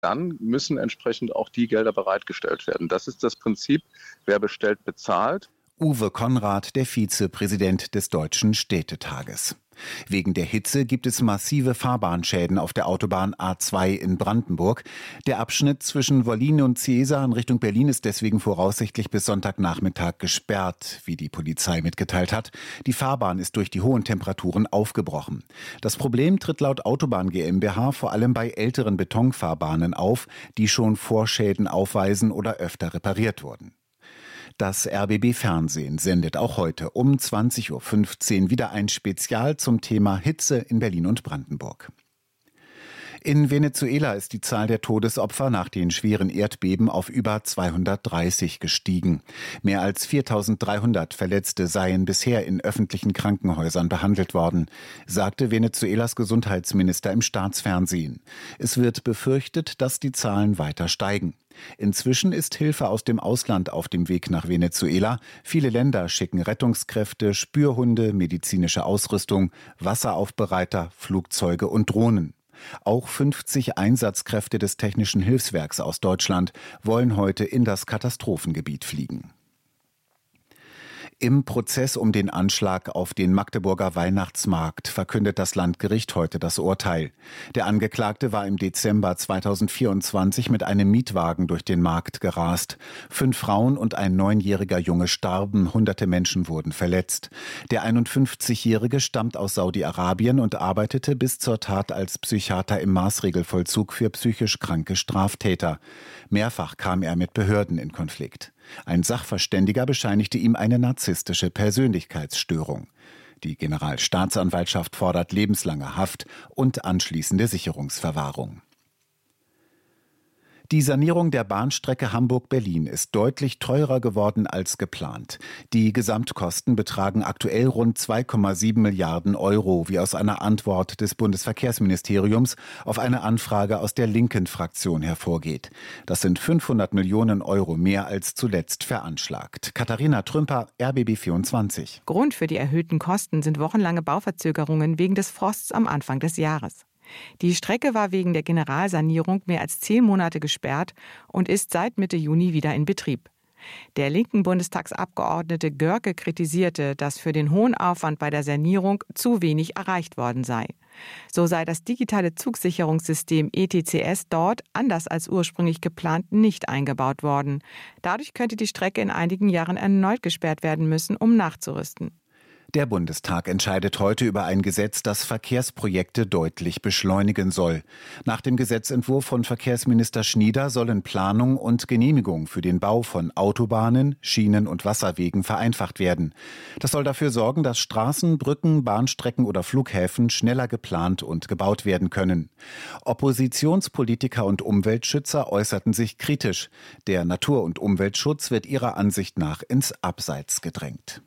dann müssen entsprechend auch die Gelder bereitgestellt werden. Das ist das Prinzip, wer bestellt, bezahlt. Uwe Konrad, der Vizepräsident des Deutschen Städtetages. Wegen der Hitze gibt es massive Fahrbahnschäden auf der Autobahn A2 in Brandenburg. Der Abschnitt zwischen Wollin und Ciesa in Richtung Berlin ist deswegen voraussichtlich bis Sonntagnachmittag gesperrt, wie die Polizei mitgeteilt hat. Die Fahrbahn ist durch die hohen Temperaturen aufgebrochen. Das Problem tritt laut Autobahn GmbH vor allem bei älteren Betonfahrbahnen auf, die schon Vorschäden aufweisen oder öfter repariert wurden. Das RBB Fernsehen sendet auch heute um 20.15 Uhr wieder ein Spezial zum Thema Hitze in Berlin und Brandenburg. In Venezuela ist die Zahl der Todesopfer nach den schweren Erdbeben auf über 230 gestiegen. Mehr als 4.300 Verletzte seien bisher in öffentlichen Krankenhäusern behandelt worden, sagte Venezuelas Gesundheitsminister im Staatsfernsehen. Es wird befürchtet, dass die Zahlen weiter steigen. Inzwischen ist Hilfe aus dem Ausland auf dem Weg nach Venezuela. Viele Länder schicken Rettungskräfte, Spürhunde, medizinische Ausrüstung, Wasseraufbereiter, Flugzeuge und Drohnen. Auch 50 Einsatzkräfte des Technischen Hilfswerks aus Deutschland wollen heute in das Katastrophengebiet fliegen. Im Prozess um den Anschlag auf den Magdeburger Weihnachtsmarkt verkündet das Landgericht heute das Urteil. Der Angeklagte war im Dezember 2024 mit einem Mietwagen durch den Markt gerast. 5 Frauen und ein 9-jähriger Junge starben, hunderte Menschen wurden verletzt. Der 51-Jährige stammt aus Saudi-Arabien und arbeitete bis zur Tat als Psychiater im Maßregelvollzug für psychisch kranke Straftäter. Mehrfach kam er mit Behörden in Konflikt. Ein Sachverständiger bescheinigte ihm eine narzisstische Persönlichkeitsstörung. Die Generalstaatsanwaltschaft fordert lebenslange Haft und anschließende Sicherungsverwahrung. Die Sanierung der Bahnstrecke Hamburg-Berlin ist deutlich teurer geworden als geplant. Die Gesamtkosten betragen aktuell rund 2,7 Milliarden Euro, wie aus einer Antwort des Bundesverkehrsministeriums auf eine Anfrage aus der linken Fraktion hervorgeht. Das sind 500 Millionen Euro mehr als zuletzt veranschlagt. Katharina Trümper, RBB 24. Grund für die erhöhten Kosten sind wochenlange Bauverzögerungen wegen des Frosts am Anfang des Jahres. Die Strecke war wegen der Generalsanierung mehr als 10 Monate gesperrt und ist seit Mitte Juni wieder in Betrieb. Der linken Bundestagsabgeordnete Görke kritisierte, dass für den hohen Aufwand bei der Sanierung zu wenig erreicht worden sei. So sei das digitale Zugsicherungssystem ETCS dort, anders als ursprünglich geplant, nicht eingebaut worden. Dadurch könnte die Strecke in einigen Jahren erneut gesperrt werden müssen, um nachzurüsten. Der Bundestag entscheidet heute über ein Gesetz, das Verkehrsprojekte deutlich beschleunigen soll. Nach dem Gesetzentwurf von Verkehrsminister Schnieder sollen Planung und Genehmigung für den Bau von Autobahnen, Schienen und Wasserwegen vereinfacht werden. Das soll dafür sorgen, dass Straßen, Brücken, Bahnstrecken oder Flughäfen schneller geplant und gebaut werden können. Oppositionspolitiker und Umweltschützer äußerten sich kritisch. Der Natur- und Umweltschutz wird ihrer Ansicht nach ins Abseits gedrängt.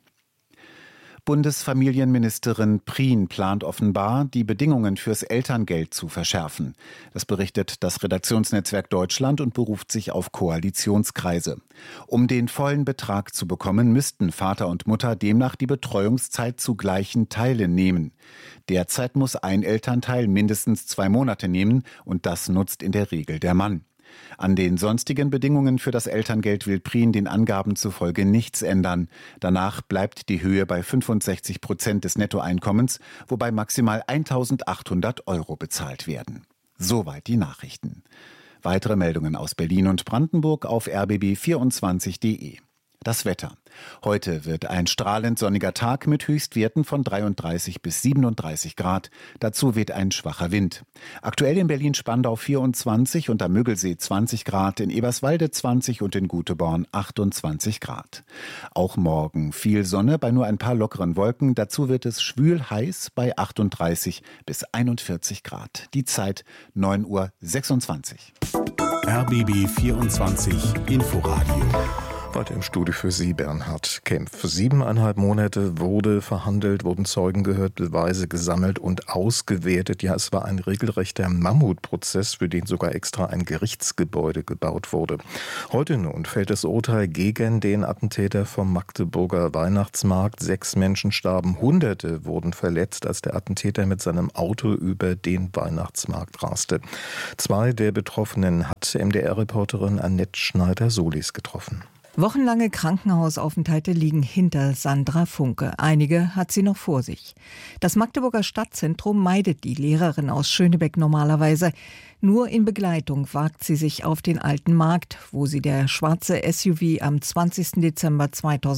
Bundesfamilienministerin Prien plant offenbar, die Bedingungen fürs Elterngeld zu verschärfen. Das berichtet das Redaktionsnetzwerk Deutschland und beruft sich auf Koalitionskreise. Um den vollen Betrag zu bekommen, müssten Vater und Mutter demnach die Betreuungszeit zu gleichen Teilen nehmen. Derzeit muss ein Elternteil mindestens 2 Monate nehmen und das nutzt in der Regel der Mann. An den sonstigen Bedingungen für das Elterngeld will Prien den Angaben zufolge nichts ändern. Danach bleibt die Höhe bei 65% des Nettoeinkommens, wobei maximal 1.800 Euro bezahlt werden. Soweit die Nachrichten. Weitere Meldungen aus Berlin und Brandenburg auf rbb24.de. Das Wetter. Heute wird ein strahlend sonniger Tag mit Höchstwerten von 33 bis 37 Grad. Dazu weht ein schwacher Wind. Aktuell in Berlin-Spandau 24 und am Müggelsee 20 Grad, in Eberswalde 20 und in Guteborn 28 Grad. Auch morgen viel Sonne bei nur ein paar lockeren Wolken. Dazu wird es schwül heiß bei 38 bis 41 Grad. Die Zeit 9:26 Uhr. RBB 24 Inforadio Heute im Studio für Sie Bernhard Kempf. 7,5 Monate wurde verhandelt, wurden Zeugen gehört, Beweise gesammelt und ausgewertet. Ja, es war ein regelrechter Mammutprozess, für den sogar extra ein Gerichtsgebäude gebaut wurde. Heute nun fällt das Urteil gegen den Attentäter vom Magdeburger Weihnachtsmarkt. 6 Menschen starben, Hunderte wurden verletzt, als der Attentäter mit seinem Auto über den Weihnachtsmarkt raste. 2 der Betroffenen hat MDR-Reporterin Annette Schneider-Solis getroffen. Wochenlange Krankenhausaufenthalte liegen hinter Sandra Funke. Einige hat sie noch vor sich. Das Magdeburger Stadtzentrum meidet die Lehrerin aus Schönebeck normalerweise. Nur in Begleitung wagt sie sich auf den alten Markt, wo sie der schwarze SUV am 20. Dezember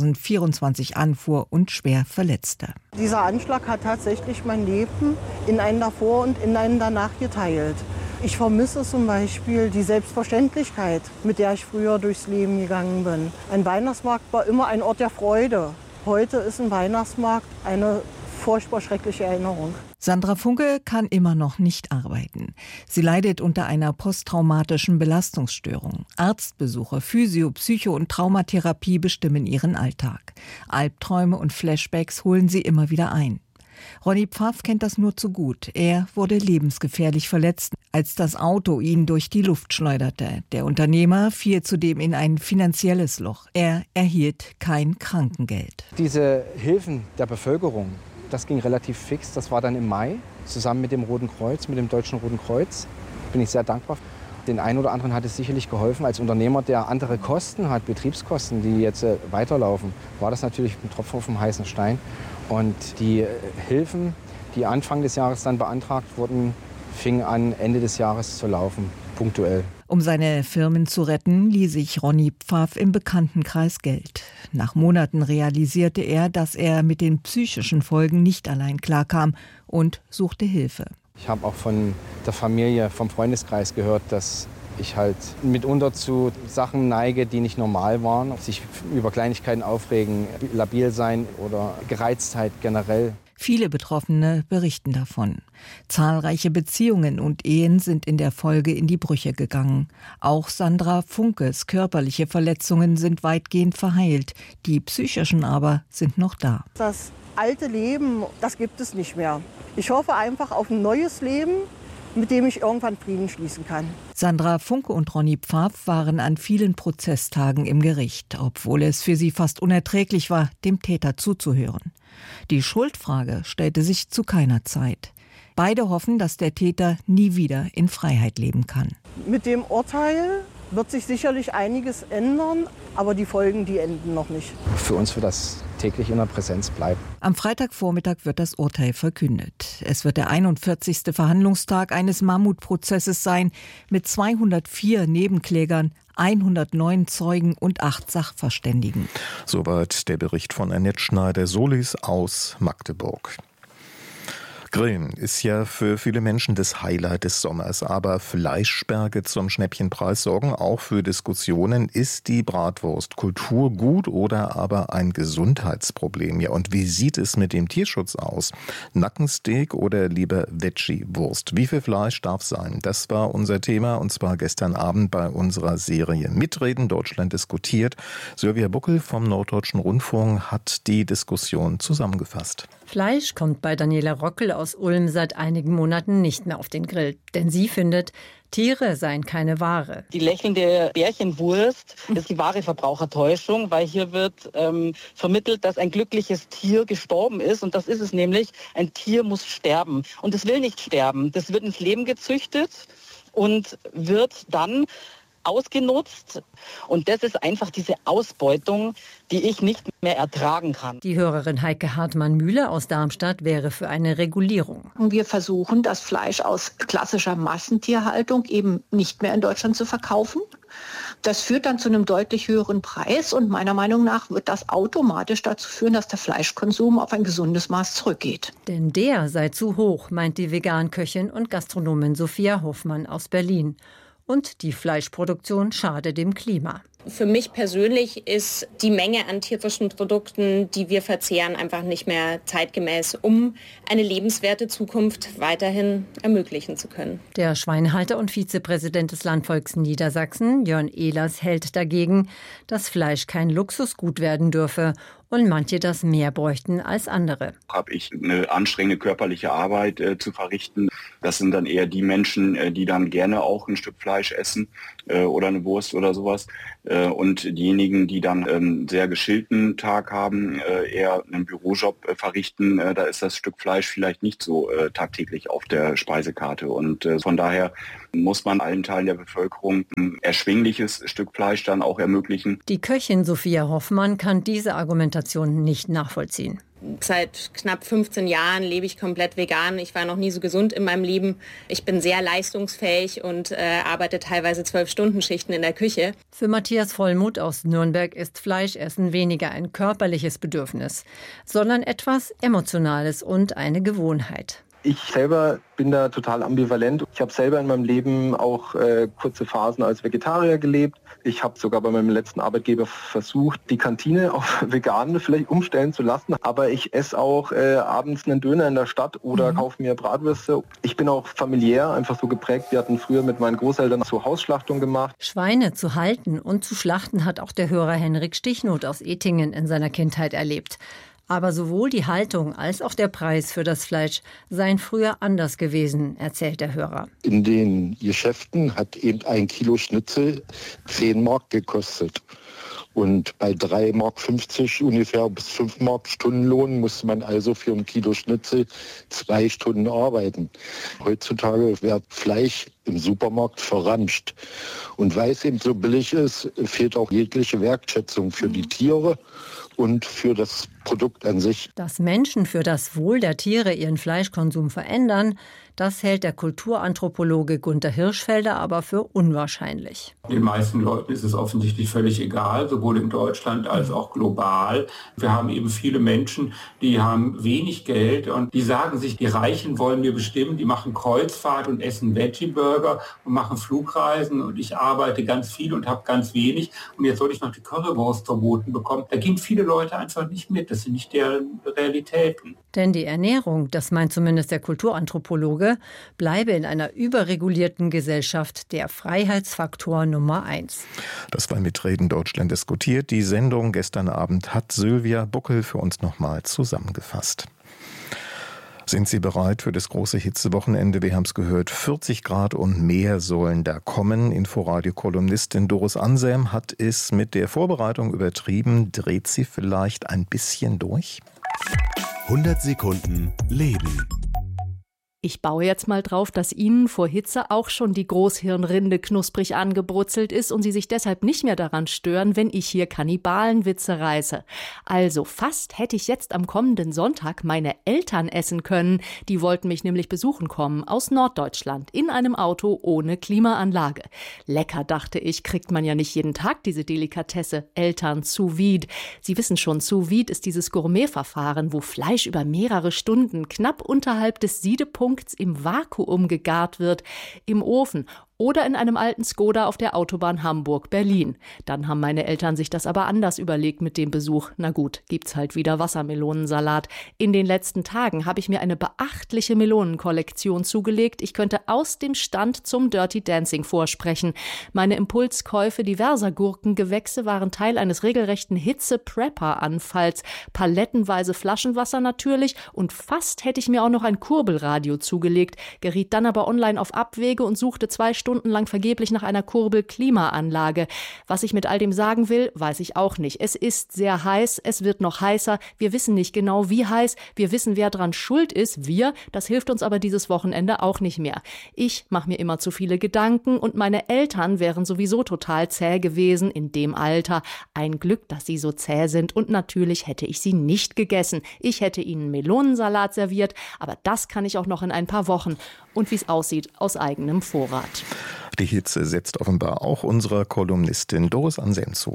2024 anfuhr und schwer verletzte. Dieser Anschlag hat tatsächlich mein Leben in einen davor und in einen danach geteilt. Ich vermisse zum Beispiel die Selbstverständlichkeit, mit der ich früher durchs Leben gegangen bin. Ein Weihnachtsmarkt war immer ein Ort der Freude. Heute ist ein Weihnachtsmarkt eine furchtbar schreckliche Erinnerung. Sandra Funke kann immer noch nicht arbeiten. Sie leidet unter einer posttraumatischen Belastungsstörung. Arztbesuche, Physio-, Psycho- und Traumatherapie bestimmen ihren Alltag. Albträume und Flashbacks holen sie immer wieder ein. Ronny Pfaff kennt das nur zu gut. Er wurde lebensgefährlich verletzt, als das Auto ihn durch die Luft schleuderte. Der Unternehmer fiel zudem in ein finanzielles Loch. Er erhielt kein Krankengeld. Diese Hilfen der Bevölkerung, das ging relativ fix. Das war dann im Mai, zusammen mit dem Roten Kreuz, mit dem Deutschen Roten Kreuz. Bin ich sehr dankbar. Den einen oder anderen hat es sicherlich geholfen. Als Unternehmer, der andere Kosten hat, Betriebskosten, die jetzt weiterlaufen, war das natürlich ein Tropfen auf dem heißen Stein. Und die Hilfen, die Anfang des Jahres dann beantragt wurden, fingen an, Ende des Jahres zu laufen, punktuell. Um seine Firmen zu retten, lieh sich Ronny Pfaff im Bekanntenkreis Geld. Nach Monaten realisierte er, dass er mit den psychischen Folgen nicht allein klarkam und suchte Hilfe. Ich habe auch von der Familie, vom Freundeskreis gehört, dass ich halt mitunter zu Sachen neige, die nicht normal waren. Sich über Kleinigkeiten aufregen, labil sein oder Gereiztheit generell. Viele Betroffene berichten davon. Zahlreiche Beziehungen und Ehen sind in der Folge in die Brüche gegangen. Auch Sandra Funkes körperliche Verletzungen sind weitgehend verheilt. Die psychischen aber sind noch da. Das alte Leben, das gibt es nicht mehr. Ich hoffe einfach auf ein neues Leben, mit dem ich irgendwann Frieden schließen kann. Sandra Funke und Ronny Pfaff waren an vielen Prozesstagen im Gericht, obwohl es für sie fast unerträglich war, dem Täter zuzuhören. Die Schuldfrage stellte sich zu keiner Zeit. Beide hoffen, dass der Täter nie wieder in Freiheit leben kann. Mit dem Urteil wird sich sicherlich einiges ändern, aber die Folgen, die enden noch nicht. Für uns wird das täglich in der Präsenz bleiben. Am Freitagvormittag wird das Urteil verkündet. Es wird der 41. Verhandlungstag eines Mammutprozesses sein, mit 204 Nebenklägern, 109 Zeugen und 8 Sachverständigen. Soweit der Bericht von Annette Schneider-Solis aus Magdeburg. Grillen ist ja für viele Menschen das Highlight des Sommers, aber Fleischberge zum Schnäppchenpreis sorgen auch für Diskussionen. Ist die Bratwurst Kulturgut oder aber ein Gesundheitsproblem? Ja, und wie sieht es mit dem Tierschutz aus? Nackensteak oder lieber Veggie-Wurst? Wie viel Fleisch darf sein? Das war unser Thema, und zwar gestern Abend bei unserer Serie Mitreden, Deutschland diskutiert. Sylvia Buckel vom Norddeutschen Rundfunk hat die Diskussion zusammengefasst. Fleisch kommt bei Daniela Rockel aus Ulm seit einigen Monaten nicht mehr auf den Grill. Denn sie findet, Tiere seien keine Ware. Die lächelnde Bärchenwurst ist die wahre Verbrauchertäuschung, weil hier wird vermittelt, dass ein glückliches Tier gestorben ist. Und das ist es nämlich. Ein Tier muss sterben. Und es will nicht sterben. Das wird ins Leben gezüchtet und wird dann ausgenutzt. Und das ist einfach diese Ausbeutung, die ich nicht mehr ertragen kann. Die Hörerin Heike Hartmann-Mühle aus Darmstadt wäre für eine Regulierung. Wir versuchen, das Fleisch aus klassischer Massentierhaltung eben nicht mehr in Deutschland zu verkaufen. Das führt dann zu einem deutlich höheren Preis und meiner Meinung nach wird das automatisch dazu führen, dass der Fleischkonsum auf ein gesundes Maß zurückgeht. Denn der sei zu hoch, meint die Veganköchin und Gastronomin Sophia Hoffmann aus Berlin. Und die Fleischproduktion schade dem Klima. Für mich persönlich ist die Menge an tierischen Produkten, die wir verzehren, einfach nicht mehr zeitgemäß, um eine lebenswerte Zukunft weiterhin ermöglichen zu können. Der Schweinehalter und Vizepräsident des Landvolks Niedersachsen, Jörn Ehlers, hält dagegen, dass Fleisch kein Luxusgut werden dürfe und manche das mehr bräuchten als andere. Habe ich eine anstrengende körperliche Arbeit zu verrichten. Das sind dann eher die Menschen, die dann gerne auch ein Stück Fleisch essen oder eine Wurst oder sowas. Und diejenigen, die dann einen sehr geschillten Tag haben, eher einen Bürojob verrichten, da ist das Stück Fleisch vielleicht nicht so tagtäglich auf der Speisekarte. Und von daher muss man allen Teilen der Bevölkerung ein erschwingliches Stück Fleisch dann auch ermöglichen. Die Köchin Sophia Hoffmann kann diese Argumentation nicht nachvollziehen. Seit knapp 15 Jahren lebe ich komplett vegan. Ich war noch nie so gesund in meinem Leben. Ich bin sehr leistungsfähig und arbeite teilweise 12-Stunden-Schichten in der Küche. Für Matthias Vollmuth aus Nürnberg ist Fleischessen weniger ein körperliches Bedürfnis, sondern etwas Emotionales und eine Gewohnheit. Ich selber bin da total ambivalent. Ich habe selber in meinem Leben auch kurze Phasen als Vegetarier gelebt. Ich habe sogar bei meinem letzten Arbeitgeber versucht, die Kantine auf vegan vielleicht umstellen zu lassen. Aber ich esse auch abends einen Döner in der Stadt oder kaufe mir Bratwürste. Ich bin auch familiär einfach so geprägt. Wir hatten früher mit meinen Großeltern so Hausschlachtung gemacht. Schweine zu halten und zu schlachten hat auch der Hörer Henrik Stichnoth aus Ettingen in seiner Kindheit erlebt. Aber sowohl die Haltung als auch der Preis für das Fleisch seien früher anders gewesen, erzählt der Hörer. In den Geschäften hat eben 1 Kilo Schnitzel 10 Mark gekostet. Und bei 3,50 Mark ungefähr bis 5 Mark Stundenlohn musste man also für 1 Kilo Schnitzel 2 Stunden arbeiten. Heutzutage wird Fleisch im Supermarkt verramscht. Und weil es eben so billig ist, fehlt auch jegliche Wertschätzung für die Tiere und für das Produkt an sich. Dass Menschen für das Wohl der Tiere ihren Fleischkonsum verändern, das hält der Kulturanthropologe Gunter Hirschfelder aber für unwahrscheinlich. Den meisten Leuten ist es offensichtlich völlig egal, sowohl in Deutschland als auch global. Wir haben eben viele Menschen, die haben wenig Geld und die sagen sich, die Reichen wollen mir bestimmen, die machen Kreuzfahrt und essen Veggie-Burger und machen Flugreisen und ich arbeite ganz viel und habe ganz wenig und jetzt soll ich noch die Currywurst verboten bekommen. Da gehen viele Leute einfach nicht mit, das sind nicht deren Realitäten. Denn die Ernährung, das meint zumindest der Kulturanthropologe, bleibe in einer überregulierten Gesellschaft der Freiheitsfaktor Nummer 1. Das war mit Reden Deutschland diskutiert. Die Sendung gestern Abend hat Sylvia Buckel für uns nochmal zusammengefasst. Sind Sie bereit für das große Hitzewochenende? Wir haben es gehört, 40 Grad und mehr sollen da kommen. Inforadio-Kolumnistin Doris Anselm hat es mit der Vorbereitung übertrieben. Dreht sie vielleicht ein bisschen durch? 100 Sekunden Leben. Ich baue jetzt mal drauf, dass Ihnen vor Hitze auch schon die Großhirnrinde knusprig angebrutzelt ist und Sie sich deshalb nicht mehr daran stören, wenn ich hier Kannibalenwitze reiße. Also fast hätte ich jetzt am kommenden Sonntag meine Eltern essen können. Die wollten mich nämlich besuchen kommen aus Norddeutschland in einem Auto ohne Klimaanlage. Lecker, dachte ich, kriegt man ja nicht jeden Tag diese Delikatesse. Eltern sous vide. Sie wissen schon, sous vide ist dieses Gourmetverfahren, wo Fleisch über mehrere Stunden knapp unterhalb des Siedepunkts im Vakuum gegart wird, im Ofen oder in einem alten Skoda auf der Autobahn Hamburg-Berlin. Dann haben meine Eltern sich das aber anders überlegt mit dem Besuch. Na gut, gibt's halt wieder Wassermelonensalat. In den letzten Tagen habe ich mir eine beachtliche Melonenkollektion zugelegt. Ich könnte aus dem Stand zum Dirty Dancing vorsprechen. Meine Impulskäufe diverser Gurkengewächse waren Teil eines regelrechten Hitze-Prepper-Anfalls. Palettenweise Flaschenwasser natürlich und fast hätte ich mir auch noch ein Kurbelradio zugelegt, geriet dann aber online auf Abwege und suchte 2 Stunden lang vergeblich nach einer Kurbel-Klimaanlage. Was ich mit all dem sagen will, weiß ich auch nicht. Es ist sehr heiß, es wird noch heißer. Wir wissen nicht genau, wie heiß. Wir wissen, wer dran schuld ist. Wir, das hilft uns aber dieses Wochenende auch nicht mehr. Ich mache mir immer zu viele Gedanken und meine Eltern wären sowieso total zäh gewesen in dem Alter. Ein Glück, dass sie so zäh sind und natürlich hätte ich sie nicht gegessen. Ich hätte ihnen Melonensalat serviert, aber das kann ich auch noch in ein paar Wochen. Und wie es aussieht, aus eigenem Vorrat. Die Hitze setzt offenbar auch unserer Kolumnistin Doris Anselm zu.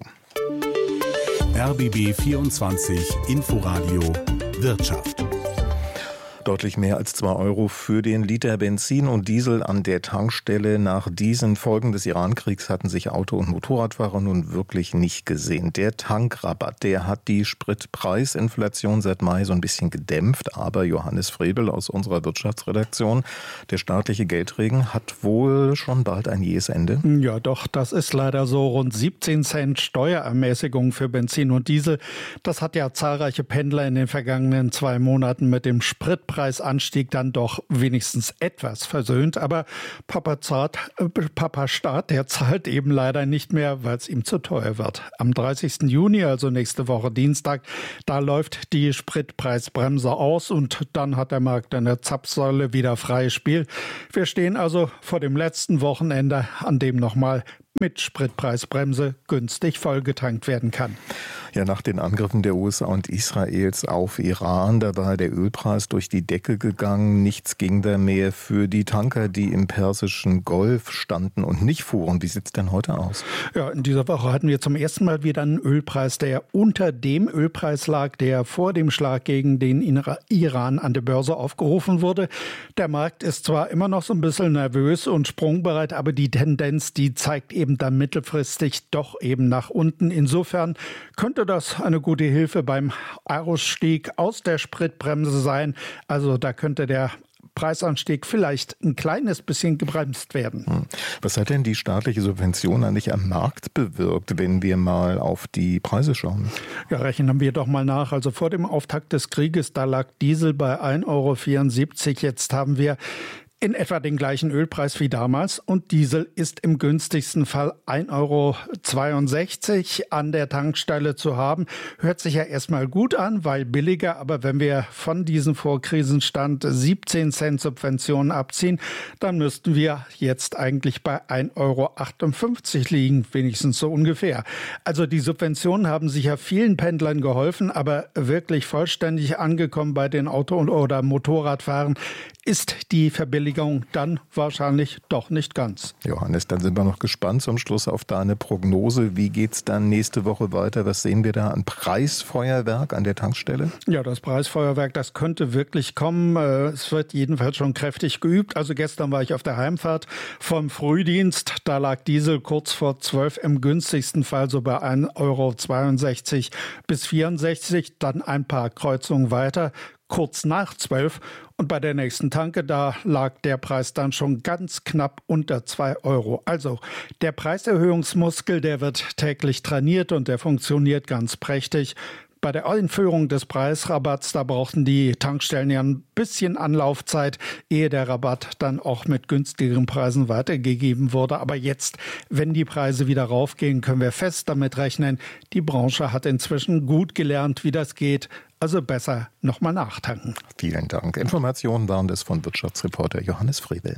RBB 24 Inforadio Wirtschaft. Deutlich mehr als 2 Euro für den Liter Benzin und Diesel an der Tankstelle. Nach diesen Folgen des Irankriegs hatten sich Auto- und Motorradfahrer nun wirklich nicht gesehen. Der Tankrabatt, der hat die Spritpreisinflation seit Mai so ein bisschen gedämpft. Aber Johannes Frebel aus unserer Wirtschaftsredaktion, der staatliche Geldregen hat wohl schon bald ein jähes Ende. Ja, doch, das ist leider so. Rund 17 Cent Steuerermäßigung für Benzin und Diesel. Das hat ja zahlreiche Pendler in den vergangenen 2 Monaten mit dem Spritpreisanstieg dann doch wenigstens etwas versöhnt. Aber Papa Staat, der zahlt eben leider nicht mehr, weil es ihm zu teuer wird. Am 30. Juni, also nächste Woche Dienstag, da läuft die Spritpreisbremse aus und dann hat der Markt an der Zapfsäule wieder freies Spiel. Wir stehen also vor dem letzten Wochenende, an dem nochmal mit Spritpreisbremse günstig vollgetankt werden kann. Ja, nach den Angriffen der USA und Israels auf Iran, da war der Ölpreis durch die Decke gegangen. Nichts ging da mehr für die Tanker, die im Persischen Golf standen und nicht fuhren. Wie sieht es denn heute aus? Ja, in dieser Woche hatten wir zum ersten Mal wieder einen Ölpreis, der unter dem Ölpreis lag, der vor dem Schlag gegen den Iran an der Börse aufgerufen wurde. Der Markt ist zwar immer noch so ein bisschen nervös und sprungbereit, aber die Tendenz, die zeigt eben dann mittelfristig doch eben nach unten. Insofern könnte das eine gute Hilfe beim Ausstieg aus der Spritbremse sein. Also da könnte der Preisanstieg vielleicht ein kleines bisschen gebremst werden. Was hat denn die staatliche Subvention eigentlich am Markt bewirkt, wenn wir mal auf die Preise schauen? Ja, rechnen wir doch mal nach. Also vor dem Auftakt des Krieges, da lag Diesel bei 1,74 Euro. Jetzt haben wir in etwa den gleichen Ölpreis wie damals und Diesel ist im günstigsten Fall 1,62 Euro an der Tankstelle zu haben. Hört sich ja erstmal gut an, weil billiger, aber wenn wir von diesem Vorkrisenstand 17 Cent Subventionen abziehen, dann müssten wir jetzt eigentlich bei 1,58 Euro liegen, wenigstens so ungefähr. Also die Subventionen haben sicher vielen Pendlern geholfen, aber wirklich vollständig angekommen bei den Auto- oder Motorradfahrern ist die Verbilligung dann wahrscheinlich doch nicht ganz. Johannes, dann sind wir noch gespannt zum Schluss auf deine Prognose. Wie geht's dann nächste Woche weiter? Was sehen wir da an Preisfeuerwerk an der Tankstelle? Ja, das Preisfeuerwerk, das könnte wirklich kommen. Es wird jedenfalls schon kräftig geübt. Also gestern war ich auf der Heimfahrt vom Frühdienst. Da lag Diesel kurz vor 12 im günstigsten Fall so bei 1,62 Euro bis 64. Dann ein paar Kreuzungen weiter, kurz nach 12. Und bei der nächsten Tanke, da lag der Preis dann schon ganz knapp unter 2 Euro. Also der Preiserhöhungsmuskel, der wird täglich trainiert und der funktioniert ganz prächtig. Bei der Einführung des Preisrabatts, da brauchten die Tankstellen ja ein bisschen Anlaufzeit, ehe der Rabatt dann auch mit günstigeren Preisen weitergegeben wurde. Aber jetzt, wenn die Preise wieder raufgehen, können wir fest damit rechnen, die Branche hat inzwischen gut gelernt, wie das geht. Also besser nochmal nachtanken. Vielen Dank. Informationen waren das von Wirtschaftsreporter Johannes Frebel.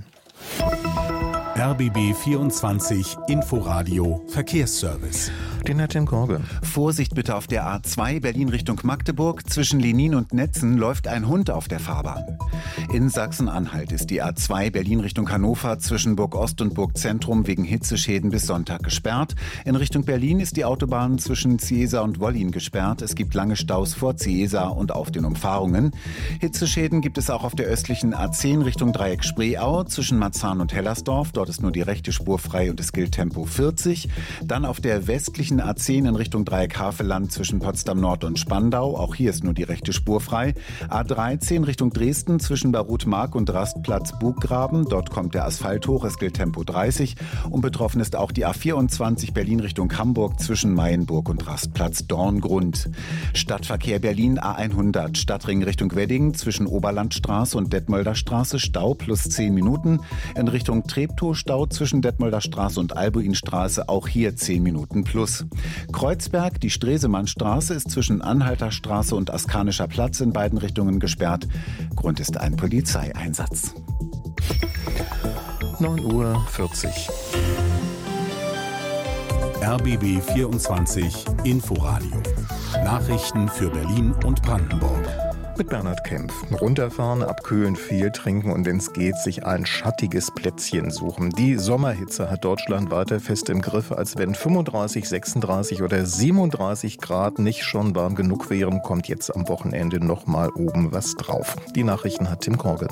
RBB 24 Inforadio Verkehrsservice. Den hat Tim Korge. Vorsicht bitte auf der A2 Berlin Richtung Magdeburg. Zwischen Lenin und Netzen läuft ein Hund auf der Fahrbahn. In Sachsen-Anhalt ist die A2 Berlin Richtung Hannover zwischen Burg Ost und Burg Zentrum wegen Hitzeschäden bis Sonntag gesperrt. In Richtung Berlin ist die Autobahn zwischen Ciesa und Wollin gesperrt. Es gibt lange Staus vor Ciesa und auf den Umfahrungen. Hitzeschäden gibt es auch auf der östlichen A10 Richtung Dreieck Spreeau zwischen Marzahn und Hellersdorf. Dort ist nur die rechte Spur frei und es gilt Tempo 40. Dann auf der westlichen A10 in Richtung Dreieck Havelland zwischen Potsdam Nord und Spandau. Auch hier ist nur die rechte Spur frei. A13 Richtung Dresden zwischen Barut-Mark und Rastplatz Buggraben. Dort kommt der Asphalt hoch. Es gilt Tempo 30. Und betroffen ist auch die A24 Berlin Richtung Hamburg zwischen Mayenburg und Rastplatz Dorngrund. Stadtverkehr Berlin A100 Stadtring Richtung Wedding zwischen Oberlandstraße und Detmolder Straße Stau plus 10 Minuten. In Richtung Treptow Stau zwischen Detmolder Straße und Albuinstraße. Auch hier 10 Minuten plus. Kreuzberg, die Stresemannstraße ist zwischen Anhalter Straße und Askanischer Platz in beiden Richtungen gesperrt. Grund ist ein Polizeieinsatz. 9:40 Uhr. RBB 24 Inforadio. Nachrichten für Berlin und Brandenburg. Mit Bernhard Kempf. Runterfahren, abkühlen, viel trinken und wenn es geht, sich ein schattiges Plätzchen suchen. Die Sommerhitze hat Deutschland weiter fest im Griff, als wenn 35, 36 oder 37 Grad nicht schon warm genug wären, kommt jetzt am Wochenende noch mal oben was drauf. Die Nachrichten hat Tim Korge.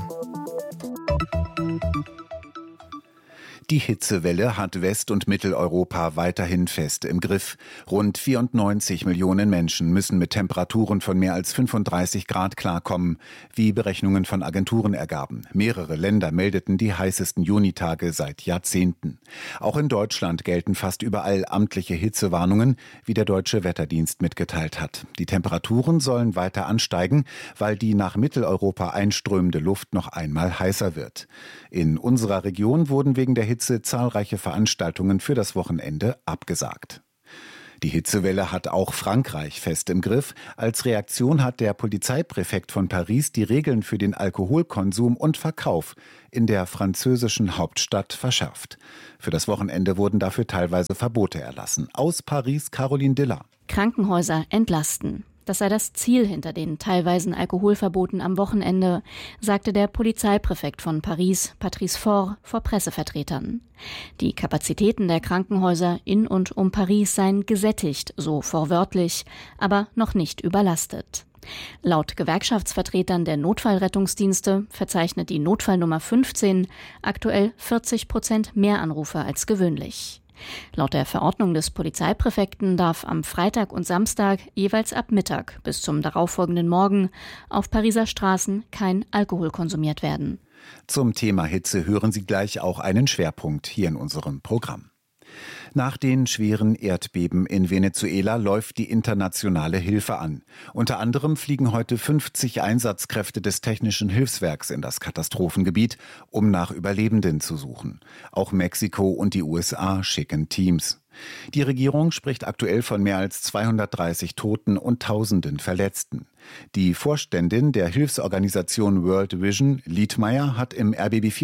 Die Hitzewelle hat West- und Mitteleuropa weiterhin fest im Griff. Rund 94 Millionen Menschen müssen mit Temperaturen von mehr als 35 Grad klarkommen, wie Berechnungen von Agenturen ergaben. Mehrere Länder meldeten die heißesten Junitage seit Jahrzehnten. Auch in Deutschland gelten fast überall amtliche Hitzewarnungen, wie der Deutsche Wetterdienst mitgeteilt hat. Die Temperaturen sollen weiter ansteigen, weil die nach Mitteleuropa einströmende Luft noch einmal heißer wird. In unserer Region wurden wegen der Hitze zahlreiche Veranstaltungen für das Wochenende abgesagt. Die Hitzewelle hat auch Frankreich fest im Griff. Als Reaktion hat der Polizeipräfekt von Paris die Regeln für den Alkoholkonsum und Verkauf in der französischen Hauptstadt verschärft. Für das Wochenende wurden dafür teilweise Verbote erlassen. Aus Paris Caroline Dilla. Krankenhäuser entlasten. Das sei das Ziel hinter den teilweisen Alkoholverboten am Wochenende, sagte der Polizeipräfekt von Paris, Patrice Faure, vor Pressevertretern. Die Kapazitäten der Krankenhäuser in und um Paris seien gesättigt, so wortwörtlich, aber noch nicht überlastet. Laut Gewerkschaftsvertretern der Notfallrettungsdienste verzeichnet die Notfallnummer 15 aktuell 40% mehr Anrufe als gewöhnlich. Laut der Verordnung des Polizeipräfekten darf am Freitag und Samstag jeweils ab Mittag bis zum darauffolgenden Morgen auf Pariser Straßen kein Alkohol konsumiert werden. Zum Thema Hitze hören Sie gleich auch einen Schwerpunkt hier in unserem Programm. Nach den schweren Erdbeben in Venezuela läuft die internationale Hilfe an. Unter anderem fliegen heute 50 Einsatzkräfte des Technischen Hilfswerks in das Katastrophengebiet, um nach Überlebenden zu suchen. Auch Mexiko und die USA schicken Teams. Die Regierung spricht aktuell von mehr als 230 Toten und Tausenden Verletzten. Die Vorständin der Hilfsorganisation World Vision, Liedmeier, hat im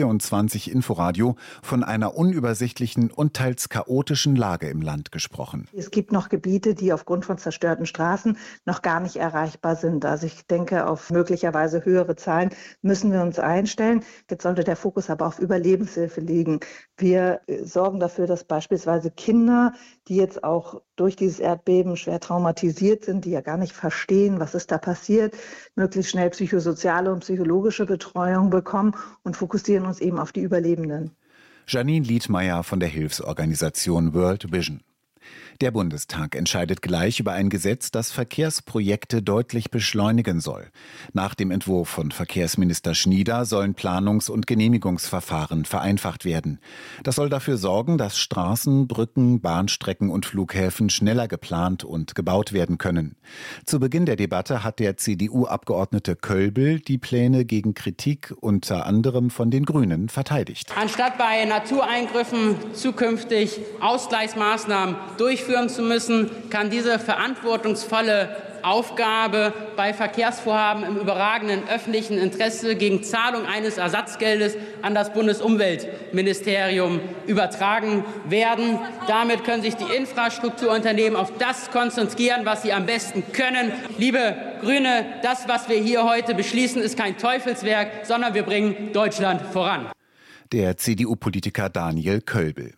RBB24 Inforadio von einer unübersichtlichen und teils chaotischen Lage im Land gesprochen. Es gibt noch Gebiete, die aufgrund von zerstörten Straßen noch gar nicht erreichbar sind. Also ich denke, auf möglicherweise höhere Zahlen müssen wir uns einstellen. Jetzt sollte der Fokus aber auf Überlebenshilfe liegen. Wir sorgen dafür, dass beispielsweise Kinder, die jetzt auch durch dieses Erdbeben schwer traumatisiert sind, die ja gar nicht verstehen, was ist da passiert, möglichst schnell psychosoziale und psychologische Betreuung bekommen und fokussieren uns eben auf die Überlebenden. Janine Liedmeier von der Hilfsorganisation World Vision. Der Bundestag entscheidet gleich über ein Gesetz, das Verkehrsprojekte deutlich beschleunigen soll. Nach dem Entwurf von Verkehrsminister Schnieder sollen Planungs- und Genehmigungsverfahren vereinfacht werden. Das soll dafür sorgen, dass Straßen, Brücken, Bahnstrecken und Flughäfen schneller geplant und gebaut werden können. Zu Beginn der Debatte hat der CDU-Abgeordnete Kölbel die Pläne gegen Kritik unter anderem von den Grünen verteidigt. Anstatt bei Natureingriffen zukünftig Ausgleichsmaßnahmen durchführen zu müssen, kann diese verantwortungsvolle Aufgabe bei Verkehrsvorhaben im überragenden öffentlichen Interesse gegen Zahlung eines Ersatzgeldes an das Bundesumweltministerium übertragen werden. Damit können sich die Infrastrukturunternehmen auf das konzentrieren, was sie am besten können. Liebe Grüne, das, was wir hier heute beschließen, ist kein Teufelswerk, sondern wir bringen Deutschland voran. Der CDU-Politiker Daniel Kölbel.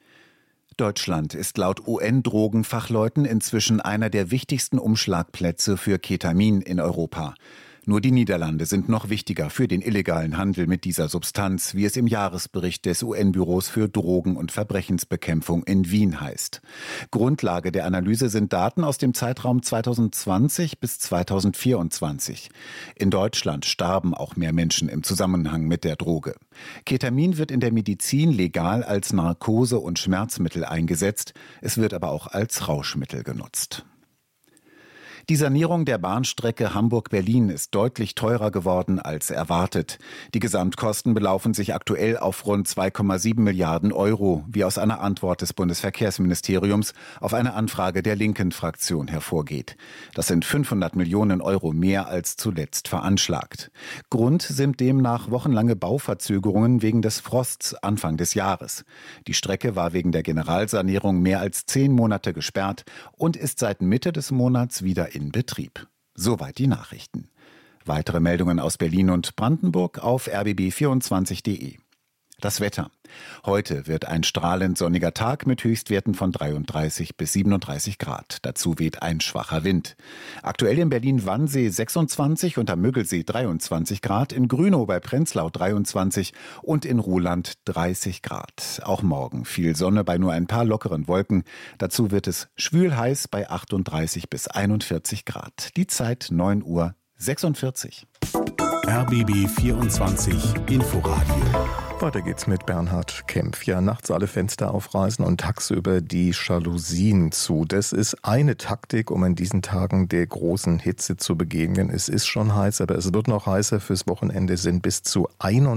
Deutschland ist laut UN-Drogenfachleuten inzwischen einer der wichtigsten Umschlagplätze für Ketamin in Europa. Nur die Niederlande sind noch wichtiger für den illegalen Handel mit dieser Substanz, wie es im Jahresbericht des UN-Büros für Drogen- und Verbrechensbekämpfung in Wien heißt. Grundlage der Analyse sind Daten aus dem Zeitraum 2020 bis 2024. In Deutschland starben auch mehr Menschen im Zusammenhang mit der Droge. Ketamin wird in der Medizin legal als Narkose- und Schmerzmittel eingesetzt. Es wird aber auch als Rauschmittel genutzt. Die Sanierung der Bahnstrecke Hamburg-Berlin ist deutlich teurer geworden als erwartet. Die Gesamtkosten belaufen sich aktuell auf rund 2,7 Milliarden Euro, wie aus einer Antwort des Bundesverkehrsministeriums auf eine Anfrage der linken Fraktion hervorgeht. Das sind 500 Millionen Euro mehr als zuletzt veranschlagt. Grund sind demnach wochenlange Bauverzögerungen wegen des Frosts Anfang des Jahres. Die Strecke war wegen der Generalsanierung mehr als 10 Monate gesperrt und ist seit Mitte des Monats wieder in Betrieb. Soweit die Nachrichten. Weitere Meldungen aus Berlin und Brandenburg auf rbb24.de. Das Wetter. Heute wird ein strahlend sonniger Tag mit Höchstwerten von 33 bis 37 Grad. Dazu weht ein schwacher Wind. Aktuell in Berlin-Wannsee 26 und am Müggelsee 23 Grad, in Grünow bei Prenzlau 23 und in Ruhland 30 Grad. Auch morgen viel Sonne bei nur ein paar lockeren Wolken. Dazu wird es schwül heiß bei 38 bis 41 Grad. Die Zeit 9:46 Uhr. RBB 24 Inforadio. Weiter geht's mit Bernhard Kempf. Ja, nachts alle Fenster aufreißen und tagsüber die Jalousien zu. Das ist eine Taktik, um in diesen Tagen der großen Hitze zu begegnen. Es ist schon heiß, aber es wird noch heißer. Fürs Wochenende sind bis zu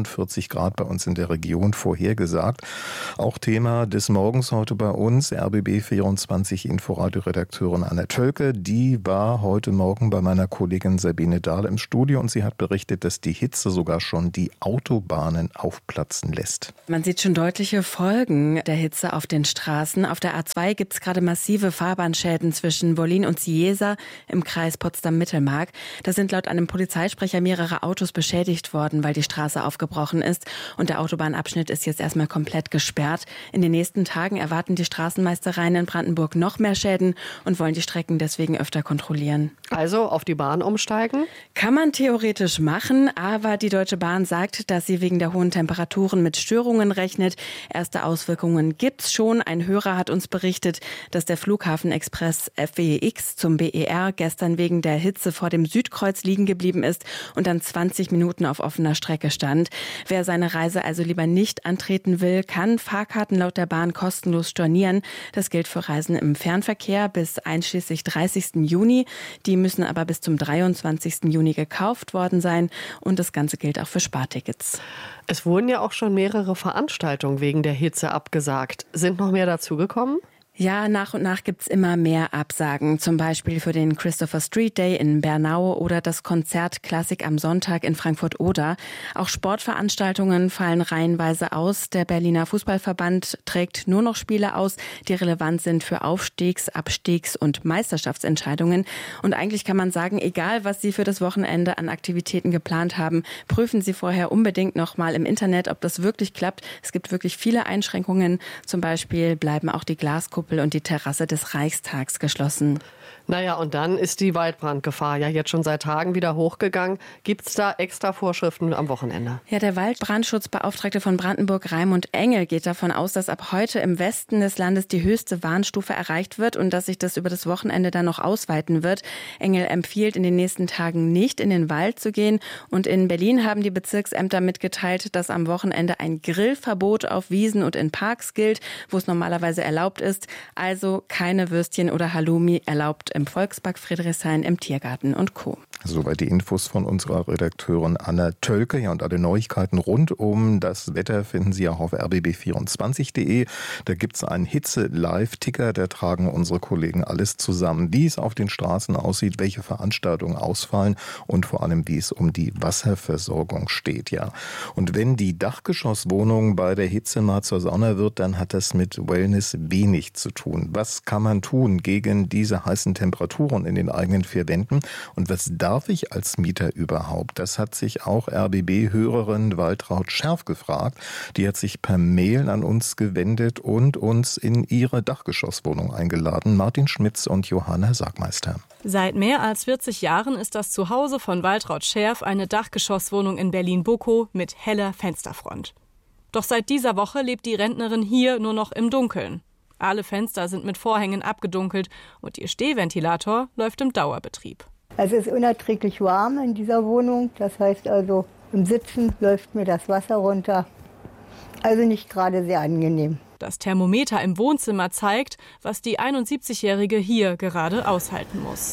41 Grad bei uns in der Region vorhergesagt. Auch Thema des Morgens heute bei uns, RBB 24 Inforadio-Redakteurin Anna Tölke. Die war heute Morgen bei meiner Kollegin Sabine Dahl im Studio und sie hat berichtet, dass die Hitze sogar schon die Autobahnen aufplatzen lässt. Man sieht schon deutliche Folgen der Hitze auf den Straßen. Auf der A2 gibt es gerade massive Fahrbahnschäden zwischen Wollin und Cieza im Kreis Potsdam-Mittelmark. Da sind laut einem Polizeisprecher mehrere Autos beschädigt worden, weil die Straße aufgebrochen ist. Und der Autobahnabschnitt ist jetzt erstmal komplett gesperrt. In den nächsten Tagen erwarten die Straßenmeistereien in Brandenburg noch mehr Schäden und wollen die Strecken deswegen öfter kontrollieren. Also auf die Bahn umsteigen? Kann man theoretisch machen, aber die Deutsche Bahn sagt, dass sie wegen der hohen Temperaturen mit Störungen rechnet. Erste Auswirkungen gibt's schon. Ein Hörer hat uns berichtet, dass der Flughafenexpress FWX zum BER gestern wegen der Hitze vor dem Südkreuz liegen geblieben ist und dann 20 Minuten auf offener Strecke stand. Wer seine Reise also lieber nicht antreten will, kann Fahrkarten laut der Bahn kostenlos stornieren. Das gilt für Reisen im Fernverkehr bis einschließlich 30. Juni. Die müssen aber bis zum 23. Juni gekauft worden sein und das Ganze gilt auch für Spartickets. Es wurden ja auch schon mehrere Veranstaltungen wegen der Hitze abgesagt. Sind noch mehr dazugekommen? Ja, nach und nach gibt's immer mehr Absagen. Zum Beispiel für den Christopher Street Day in Bernau oder das Konzert Klassik am Sonntag in Frankfurt-Oder. Auch Sportveranstaltungen fallen reihenweise aus. Der Berliner Fußballverband trägt nur noch Spiele aus, die relevant sind für Aufstiegs-, Abstiegs- und Meisterschaftsentscheidungen. Und eigentlich kann man sagen, egal was Sie für das Wochenende an Aktivitäten geplant haben, prüfen Sie vorher unbedingt noch mal im Internet, ob das wirklich klappt. Es gibt wirklich viele Einschränkungen. Zum Beispiel bleiben auch die Glaskuppel und die Terrasse des Reichstags geschlossen. Naja, und dann ist die Waldbrandgefahr ja jetzt schon seit Tagen wieder hochgegangen. Gibt es da extra Vorschriften am Wochenende? Ja, der Waldbrandschutzbeauftragte von Brandenburg, Raimund Engel, geht davon aus, dass ab heute im Westen des Landes die höchste Warnstufe erreicht wird und dass sich das über das Wochenende dann noch ausweiten wird. Engel empfiehlt, in den nächsten Tagen nicht in den Wald zu gehen. Und in Berlin haben die Bezirksämter mitgeteilt, dass am Wochenende ein Grillverbot auf Wiesen und in Parks gilt, wo es normalerweise erlaubt ist. Also keine Würstchen oder Halloumi erlaubt im Volkspark Friedrichshain, im Tiergarten und Co. Soweit die Infos von unserer Redakteurin Anna Tölke. Ja, und alle Neuigkeiten rund um das Wetter finden Sie auch auf rbb24.de. Da gibt es einen Hitze-Live-Ticker, da tragen unsere Kollegen alles zusammen, wie es auf den Straßen aussieht, welche Veranstaltungen ausfallen und vor allem, wie es um die Wasserversorgung steht. Ja. Und wenn die Dachgeschosswohnung bei der Hitze mal zur Sauna wird, dann hat das mit Wellness wenig zu tun. Was kann man tun gegen diese heißen Temperaturen in den eigenen vier Wänden und was darf ich als Mieter überhaupt? Das hat sich auch RBB-Hörerin Waltraud Scherf gefragt. Die hat sich per Mail an uns gewendet und uns in ihre Dachgeschosswohnung eingeladen. Martin Schmitz und Johanna Sagmeister. Seit mehr als 40 Jahren ist das Zuhause von Waltraud Scherf eine Dachgeschosswohnung in Berlin-Bockow mit heller Fensterfront. Doch seit dieser Woche lebt die Rentnerin hier nur noch im Dunkeln. Alle Fenster sind mit Vorhängen abgedunkelt und ihr Stehventilator läuft im Dauerbetrieb. Es ist unerträglich warm in dieser Wohnung. Das heißt also, im Sitzen läuft mir das Wasser runter. Also nicht gerade sehr angenehm. Das Thermometer im Wohnzimmer zeigt, was die 71-Jährige hier gerade aushalten muss.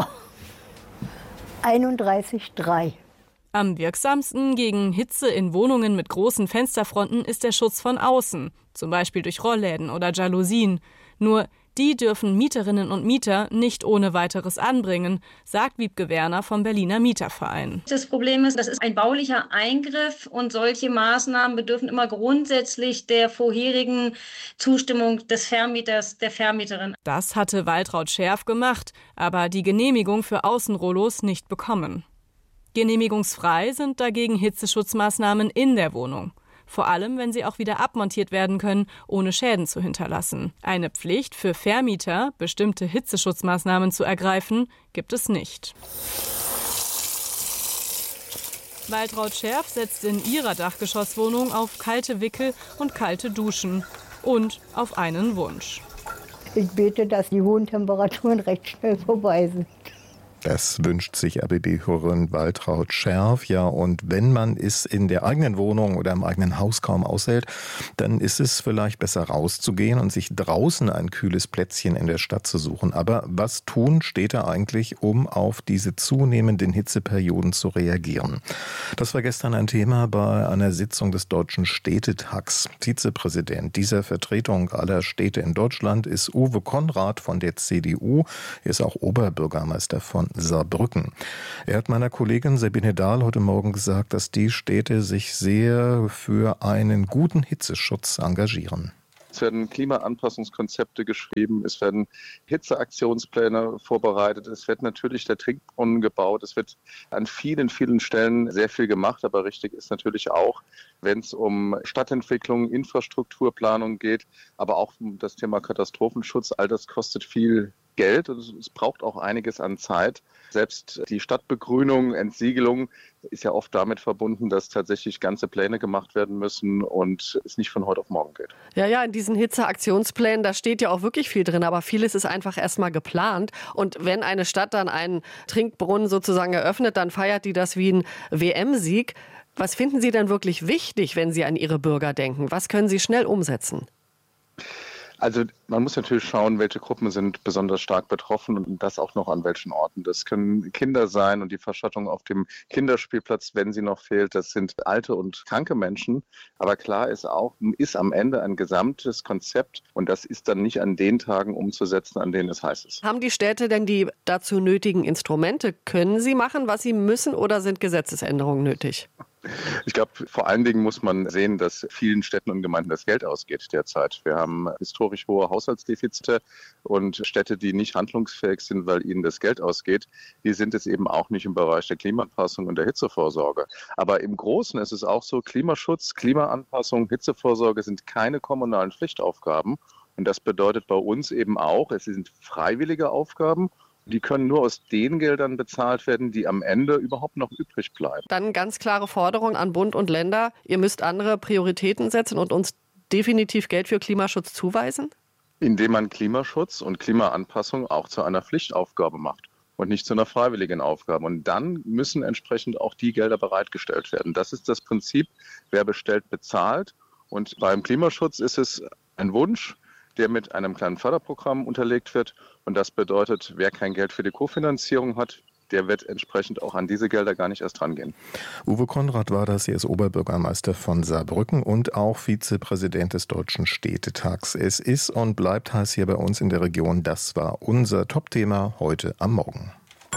31,3. Am wirksamsten gegen Hitze in Wohnungen mit großen Fensterfronten ist der Schutz von außen, zum Beispiel durch Rollläden oder Jalousien. Nur die dürfen Mieterinnen und Mieter nicht ohne weiteres anbringen, sagt Wiebke Werner vom Berliner Mieterverein. Das Problem ist, das ist ein baulicher Eingriff und solche Maßnahmen bedürfen immer grundsätzlich der vorherigen Zustimmung des Vermieters, der Vermieterin. Das hatte Waltraud Scherf gemacht, aber die Genehmigung für Außenrollos nicht bekommen. Genehmigungsfrei sind dagegen Hitzeschutzmaßnahmen in der Wohnung. Vor allem, wenn sie auch wieder abmontiert werden können, ohne Schäden zu hinterlassen. Eine Pflicht für Vermieter, bestimmte Hitzeschutzmaßnahmen zu ergreifen, gibt es nicht. Waltraud Scherf setzt in ihrer Dachgeschosswohnung auf kalte Wickel und kalte Duschen und auf einen Wunsch. Ich bete, dass die hohen Temperaturen recht schnell vorbei sind. Das wünscht sich RBB-Hörerin Waltraud Scherf. Ja, und wenn man es in der eigenen Wohnung oder im eigenen Haus kaum aushält, dann ist es vielleicht besser rauszugehen und sich draußen ein kühles Plätzchen in der Stadt zu suchen. Aber was tun Städte eigentlich, um auf diese zunehmenden Hitzeperioden zu reagieren? Das war gestern ein Thema bei einer Sitzung des Deutschen Städtetags. Vizepräsident dieser Vertretung aller Städte in Deutschland ist Uwe Konrad von der CDU. Er ist auch Oberbürgermeister von Saarbrücken. Er hat meiner Kollegin Sabine Dahl heute Morgen gesagt, dass die Städte sich sehr für einen guten Hitzeschutz engagieren. Es werden Klimaanpassungskonzepte geschrieben, es werden Hitzeaktionspläne vorbereitet, es wird natürlich der Trinkbrunnen gebaut, es wird an vielen, vielen Stellen sehr viel gemacht, aber richtig ist natürlich auch, wenn es um Stadtentwicklung, Infrastrukturplanung geht, aber auch um das Thema Katastrophenschutz, all das kostet viel Geld und es braucht auch einiges an Zeit. Selbst die Stadtbegrünung, Entsiegelung ist ja oft damit verbunden, dass tatsächlich ganze Pläne gemacht werden müssen und es nicht von heute auf morgen geht. Ja, in diesen Hitzeaktionsplänen, da steht ja auch wirklich viel drin, aber vieles ist einfach erstmal geplant. Und wenn eine Stadt dann einen Trinkbrunnen sozusagen eröffnet, dann feiert die das wie ein WM-Sieg. Was finden Sie denn wirklich wichtig, wenn Sie an Ihre Bürger denken? Was können Sie schnell umsetzen? Also man muss natürlich schauen, welche Gruppen sind besonders stark betroffen und das auch noch an welchen Orten. Das können Kinder sein und die Verschattung auf dem Kinderspielplatz, wenn sie noch fehlt. Das sind alte und kranke Menschen. Aber klar ist auch, ist am Ende ein gesamtes Konzept und das ist dann nicht an den Tagen umzusetzen, an denen es heiß ist. Haben die Städte denn die dazu nötigen Instrumente? Können sie machen, was sie müssen oder sind Gesetzesänderungen nötig? Ich glaube, vor allen Dingen muss man sehen, dass vielen Städten und Gemeinden das Geld ausgeht derzeit. Wir haben historisch hohe Haushaltsdefizite und Städte, die nicht handlungsfähig sind, weil ihnen das Geld ausgeht, die sind es eben auch nicht im Bereich der Klimaanpassung und der Hitzevorsorge. Aber im Großen ist es auch so, Klimaschutz, Klimaanpassung, Hitzevorsorge sind keine kommunalen Pflichtaufgaben. Und das bedeutet bei uns eben auch, es sind freiwillige Aufgaben. Die können nur aus den Geldern bezahlt werden, die am Ende überhaupt noch übrig bleiben. Dann ganz klare Forderung an Bund und Länder. Ihr müsst andere Prioritäten setzen und uns definitiv Geld für Klimaschutz zuweisen? Indem man Klimaschutz und Klimaanpassung auch zu einer Pflichtaufgabe macht und nicht zu einer freiwilligen Aufgabe. Und dann müssen entsprechend auch die Gelder bereitgestellt werden. Das ist das Prinzip, wer bestellt, bezahlt. Und beim Klimaschutz ist es ein Wunsch, der mit einem kleinen Förderprogramm unterlegt wird. Und das bedeutet, wer kein Geld für die Kofinanzierung hat, der wird entsprechend auch an diese Gelder gar nicht erst rangehen. Uwe Konrad war das, er ist Oberbürgermeister von Saarbrücken und auch Vizepräsident des Deutschen Städtetags. Es ist und bleibt heiß hier bei uns in der Region. Das war unser Top-Thema heute am Morgen.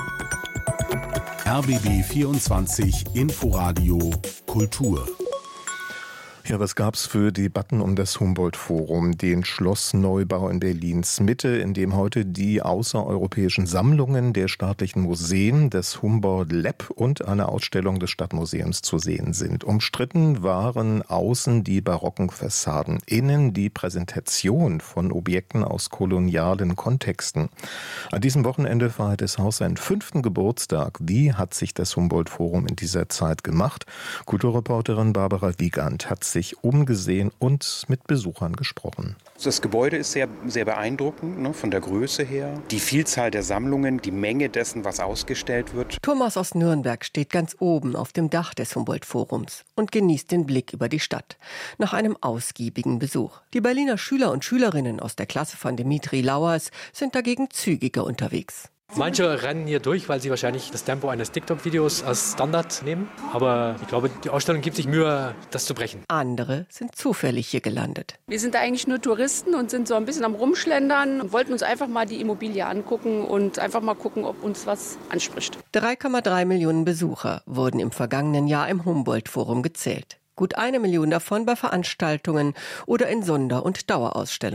RBB 24 Inforadio Kultur. Ja, was gab's für Debatten um das Humboldt-Forum, den Schlossneubau in Berlins Mitte, in dem heute die außereuropäischen Sammlungen der staatlichen Museen, das Humboldt Lab und eine Ausstellung des Stadtmuseums zu sehen sind. Umstritten waren außen die barocken Fassaden, innen die Präsentation von Objekten aus kolonialen Kontexten. An diesem Wochenende feiert das Haus seinen 5. Geburtstag. Wie hat sich das Humboldt-Forum in dieser Zeit gemacht? Kulturreporterin Barbara Wiegand hat sich umgesehen und mit Besuchern gesprochen. Das Gebäude ist sehr, sehr beeindruckend, ne, von der Größe her. Die Vielzahl der Sammlungen, die Menge dessen, was ausgestellt wird. Thomas aus Nürnberg steht ganz oben auf dem Dach des Humboldt-Forums und genießt den Blick über die Stadt. Nach einem ausgiebigen Besuch. Die Berliner Schüler und Schülerinnen aus der Klasse von Dimitri Lauers sind dagegen zügiger unterwegs. Manche rennen hier durch, weil sie wahrscheinlich das Tempo eines TikTok-Videos als Standard nehmen. Aber ich glaube, die Ausstellung gibt sich Mühe, das zu brechen. Andere sind zufällig hier gelandet. Wir sind da eigentlich nur Touristen und sind so ein bisschen am Rumschlendern und wollten uns einfach mal die Immobilie angucken und einfach mal gucken, ob uns was anspricht. 3,3 Millionen Besucher wurden im vergangenen Jahr im Humboldt-Forum gezählt. Gut 1 Million davon bei Veranstaltungen oder in Sonder- und Dauerausstellungen.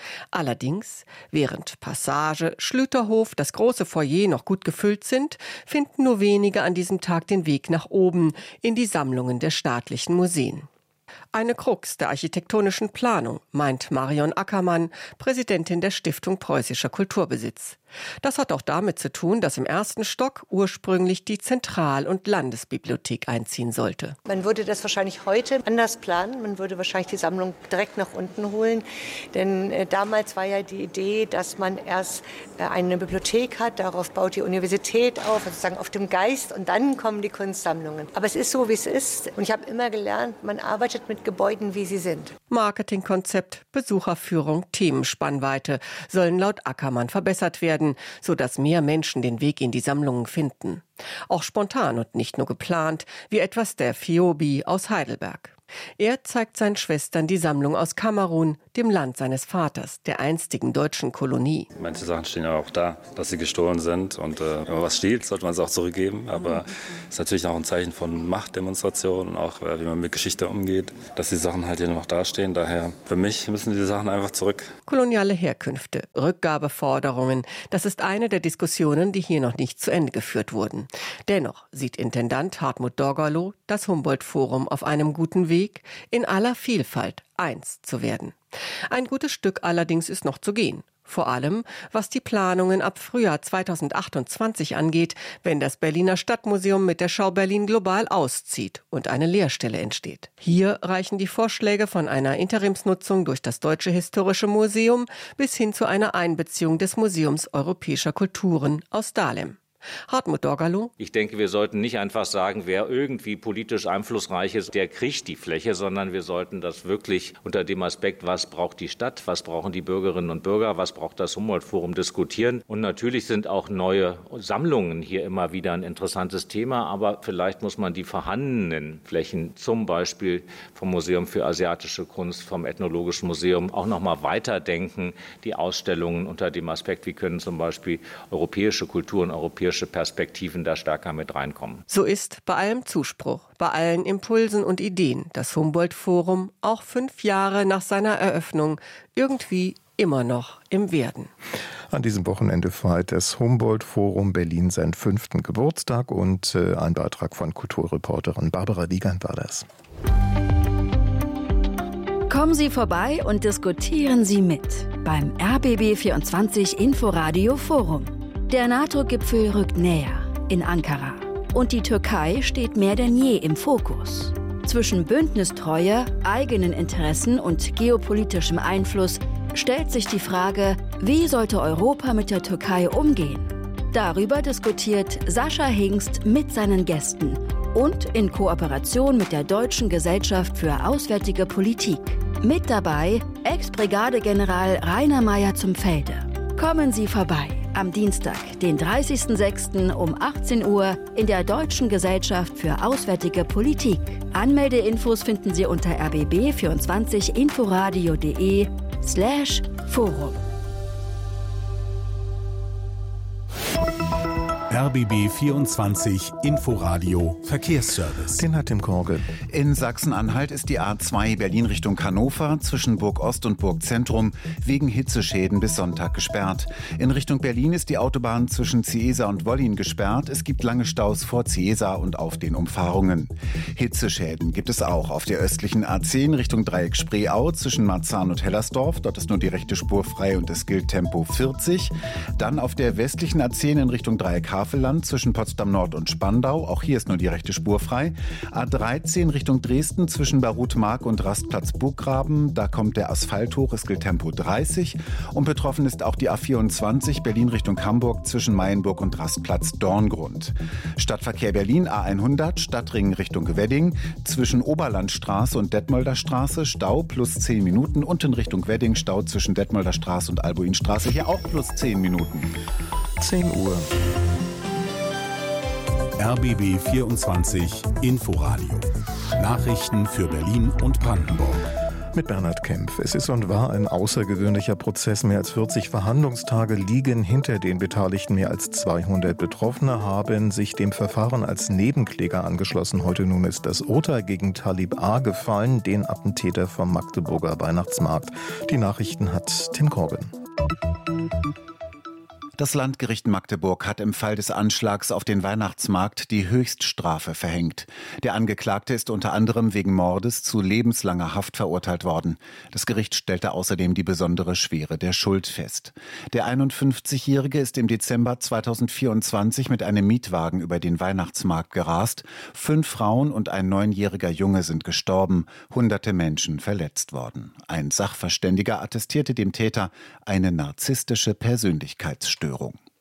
Allerdings, während Passage, Schlüterhof, das große Foyer noch gut gefüllt sind, finden nur wenige an diesem Tag den Weg nach oben in die Sammlungen der staatlichen Museen. Eine Krux der architektonischen Planung, meint Marion Ackermann, Präsidentin der Stiftung Preußischer Kulturbesitz. Das hat auch damit zu tun, dass im ersten Stock ursprünglich die Zentral- und Landesbibliothek einziehen sollte. Man würde das wahrscheinlich heute anders planen. Man würde wahrscheinlich die Sammlung direkt nach unten holen. Denn damals war ja die Idee, dass man erst eine Bibliothek hat, darauf baut die Universität auf, sozusagen auf dem Geist, und dann kommen die Kunstsammlungen. Aber es ist so, wie es ist. Und ich habe immer gelernt, man arbeitet mit Gebäuden, wie sie sind. Marketingkonzept, Besucherführung, Themenspannweite sollen laut Ackermann verbessert werden, sodass mehr Menschen den Weg in die Sammlungen finden. Auch spontan und nicht nur geplant, wie etwa Steph Hiobi aus Heidelberg. Er zeigt seinen Schwestern die Sammlung aus Kamerun, dem Land seines Vaters, der einstigen deutschen Kolonie. Manche Sachen stehen ja auch da, dass sie gestohlen sind. Und wenn man was stiehlt, sollte man es auch zurückgeben. Aber es ist natürlich auch ein Zeichen von Machtdemonstration und auch, wie man mit Geschichte umgeht, dass die Sachen halt hier noch dastehen. Daher, für mich müssen die Sachen einfach zurück. Koloniale Herkünfte, Rückgabeforderungen, das ist eine der Diskussionen, die hier noch nicht zu Ende geführt wurden. Dennoch sieht Intendant Hartmut Dorgerloh das Humboldt-Forum auf einem guten Weg, in aller Vielfalt eins zu werden. Ein gutes Stück allerdings ist noch zu gehen. Vor allem, was die Planungen ab Frühjahr 2028 angeht, wenn das Berliner Stadtmuseum mit der Schau Berlin global auszieht und eine Leerstelle entsteht. Hier reichen die Vorschläge von einer Interimsnutzung durch das Deutsche Historische Museum bis hin zu einer Einbeziehung des Museums Europäischer Kulturen aus Dahlem. Hartmut Dorgerloh. Ich denke, wir sollten nicht einfach sagen, wer irgendwie politisch einflussreich ist, der kriegt die Fläche, sondern wir sollten das wirklich unter dem Aspekt, was braucht die Stadt, was brauchen die Bürgerinnen und Bürger, was braucht das Humboldt-Forum diskutieren. Und natürlich sind auch neue Sammlungen hier immer wieder ein interessantes Thema, aber vielleicht muss man die vorhandenen Flächen, zum Beispiel vom Museum für asiatische Kunst, vom Ethnologischen Museum, auch noch mal weiterdenken, die Ausstellungen unter dem Aspekt, wie können zum Beispiel europäische Kulturen, europäische Perspektiven da stärker mit reinkommen. So ist bei allem Zuspruch, bei allen Impulsen und Ideen das Humboldt-Forum auch 5 Jahre nach seiner Eröffnung irgendwie immer noch im Werden. An diesem Wochenende feiert das Humboldt-Forum Berlin seinen 5. Geburtstag und ein Beitrag von Kulturreporterin Barbara Wiegand war das. Kommen Sie vorbei und diskutieren Sie mit beim RBB24 Inforadio Forum. Der NATO-Gipfel rückt näher in Ankara und die Türkei steht mehr denn je im Fokus. Zwischen Bündnistreue, eigenen Interessen und geopolitischem Einfluss stellt sich die Frage, wie sollte Europa mit der Türkei umgehen? Darüber diskutiert Sascha Hingst mit seinen Gästen und in Kooperation mit der Deutschen Gesellschaft für Auswärtige Politik. Mit dabei Ex-Brigadegeneral Rainer Meyer zum Felde. Kommen Sie vorbei. Am Dienstag, den 30.06. um 18 Uhr in der Deutschen Gesellschaft für Auswärtige Politik. Anmeldeinfos finden Sie unter rbb24inforadio.de/Forum. RBB 24 Inforadio Verkehrsservice. Den hat Tim Korgel. In Sachsen-Anhalt ist die A2 Berlin Richtung Hannover zwischen Burg Ost und Burg Zentrum wegen Hitzeschäden bis Sonntag gesperrt. In Richtung Berlin ist die Autobahn zwischen Ciesa und Wollin gesperrt. Es gibt lange Staus vor Ciesa und auf den Umfahrungen. Hitzeschäden gibt es auch auf der östlichen A10 Richtung Dreieck Spreeau zwischen Marzahn und Hellersdorf. Dort ist nur die rechte Spur frei und es gilt Tempo 40. Dann auf der westlichen A10 in Richtung Dreieck Havelland zwischen Potsdam Nord und Spandau. Auch hier ist nur die rechte Spur frei. A13 Richtung Dresden zwischen Barut-Mark und Rastplatz Burggraben. Da kommt der Asphalt hoch. Es gilt Tempo 30. Und betroffen ist auch die A24 Berlin Richtung Hamburg zwischen Mayenburg und Rastplatz Dorngrund. Stadtverkehr Berlin A100 Stadtring Richtung Wedding zwischen Oberlandstraße und Detmolder Straße Stau plus 10 Minuten und in Richtung Wedding Stau zwischen Detmolder Straße und Albuinstraße. Hier auch plus 10 Minuten. 10 Uhr. RBB 24 Inforadio. Nachrichten für Berlin und Brandenburg. Mit Bernhard Kempf. Es ist und war ein außergewöhnlicher Prozess. Mehr als 40 Verhandlungstage liegen hinter den Beteiligten. Mehr als 200 Betroffene haben sich dem Verfahren als Nebenkläger angeschlossen. Heute nun ist das Urteil gegen Talib A. gefallen, den Attentäter vom Magdeburger Weihnachtsmarkt. Die Nachrichten hat Tim Corben. Das Landgericht Magdeburg hat im Fall des Anschlags auf den Weihnachtsmarkt die Höchststrafe verhängt. Der Angeklagte ist unter anderem wegen Mordes zu lebenslanger Haft verurteilt worden. Das Gericht stellte außerdem die besondere Schwere der Schuld fest. Der 51-Jährige ist im Dezember 2024 mit einem Mietwagen über den Weihnachtsmarkt gerast. 5 Frauen und ein 9-jähriger Junge sind gestorben, hunderte Menschen verletzt worden. Ein Sachverständiger attestierte dem Täter eine narzisstische Persönlichkeitsstörung.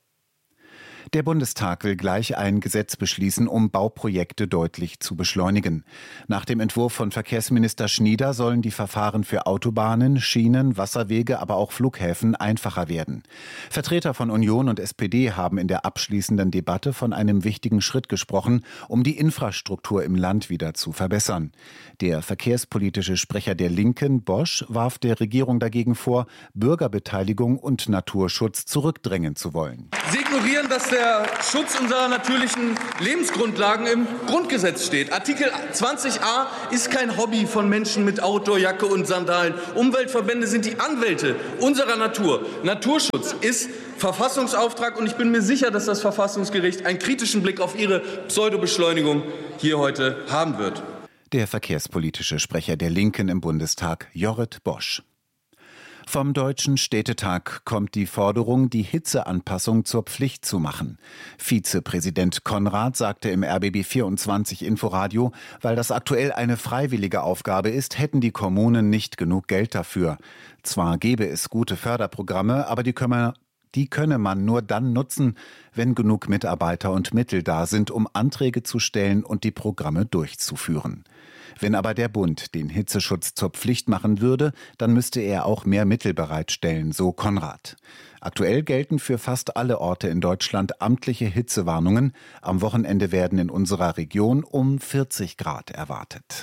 Der Bundestag will gleich ein Gesetz beschließen, um Bauprojekte deutlich zu beschleunigen. Nach dem Entwurf von Verkehrsminister Schnieder sollen die Verfahren für Autobahnen, Schienen, Wasserwege, aber auch Flughäfen einfacher werden. Vertreter von Union und SPD haben in der abschließenden Debatte von einem wichtigen Schritt gesprochen, um die Infrastruktur im Land wieder zu verbessern. Der verkehrspolitische Sprecher der Linken, Bosch, warf der Regierung dagegen vor, Bürgerbeteiligung und Naturschutz zurückdrängen zu wollen. Sie ignorieren, dass der Schutz unserer natürlichen Lebensgrundlagen im Grundgesetz steht. Artikel 20a ist kein Hobby von Menschen mit Outdoorjacke und Sandalen. Umweltverbände sind die Anwälte unserer Natur. Naturschutz ist Verfassungsauftrag und ich bin mir sicher, dass das Verfassungsgericht einen kritischen Blick auf Ihre Pseudobeschleunigung hier heute haben wird. Der verkehrspolitische Sprecher der Linken im Bundestag, Jorrit Bosch. Vom Deutschen Städtetag kommt die Forderung, die Hitzeanpassung zur Pflicht zu machen. Vizepräsident Konrad sagte im RBB 24 Inforadio, weil das aktuell eine freiwillige Aufgabe ist, hätten die Kommunen nicht genug Geld dafür. Zwar gäbe es gute Förderprogramme, aber die könne man nur dann nutzen, wenn genug Mitarbeiter und Mittel da sind, um Anträge zu stellen und die Programme durchzuführen. Wenn aber der Bund den Hitzeschutz zur Pflicht machen würde, dann müsste er auch mehr Mittel bereitstellen, so Konrad. Aktuell gelten für fast alle Orte in Deutschland amtliche Hitzewarnungen. Am Wochenende werden in unserer Region um 40 Grad erwartet.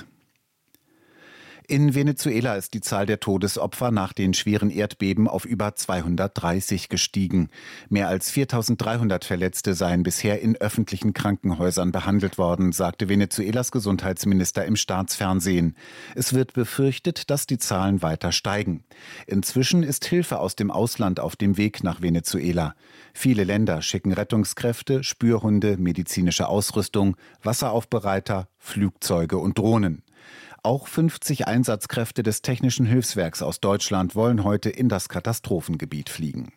In Venezuela ist die Zahl der Todesopfer nach den schweren Erdbeben auf über 230 gestiegen. Mehr als 4.300 Verletzte seien bisher in öffentlichen Krankenhäusern behandelt worden, sagte Venezuelas Gesundheitsminister im Staatsfernsehen. Es wird befürchtet, dass die Zahlen weiter steigen. Inzwischen ist Hilfe aus dem Ausland auf dem Weg nach Venezuela. Viele Länder schicken Rettungskräfte, Spürhunde, medizinische Ausrüstung, Wasseraufbereiter, Flugzeuge und Drohnen. Auch 50 Einsatzkräfte des Technischen Hilfswerks aus Deutschland wollen heute in das Katastrophengebiet fliegen.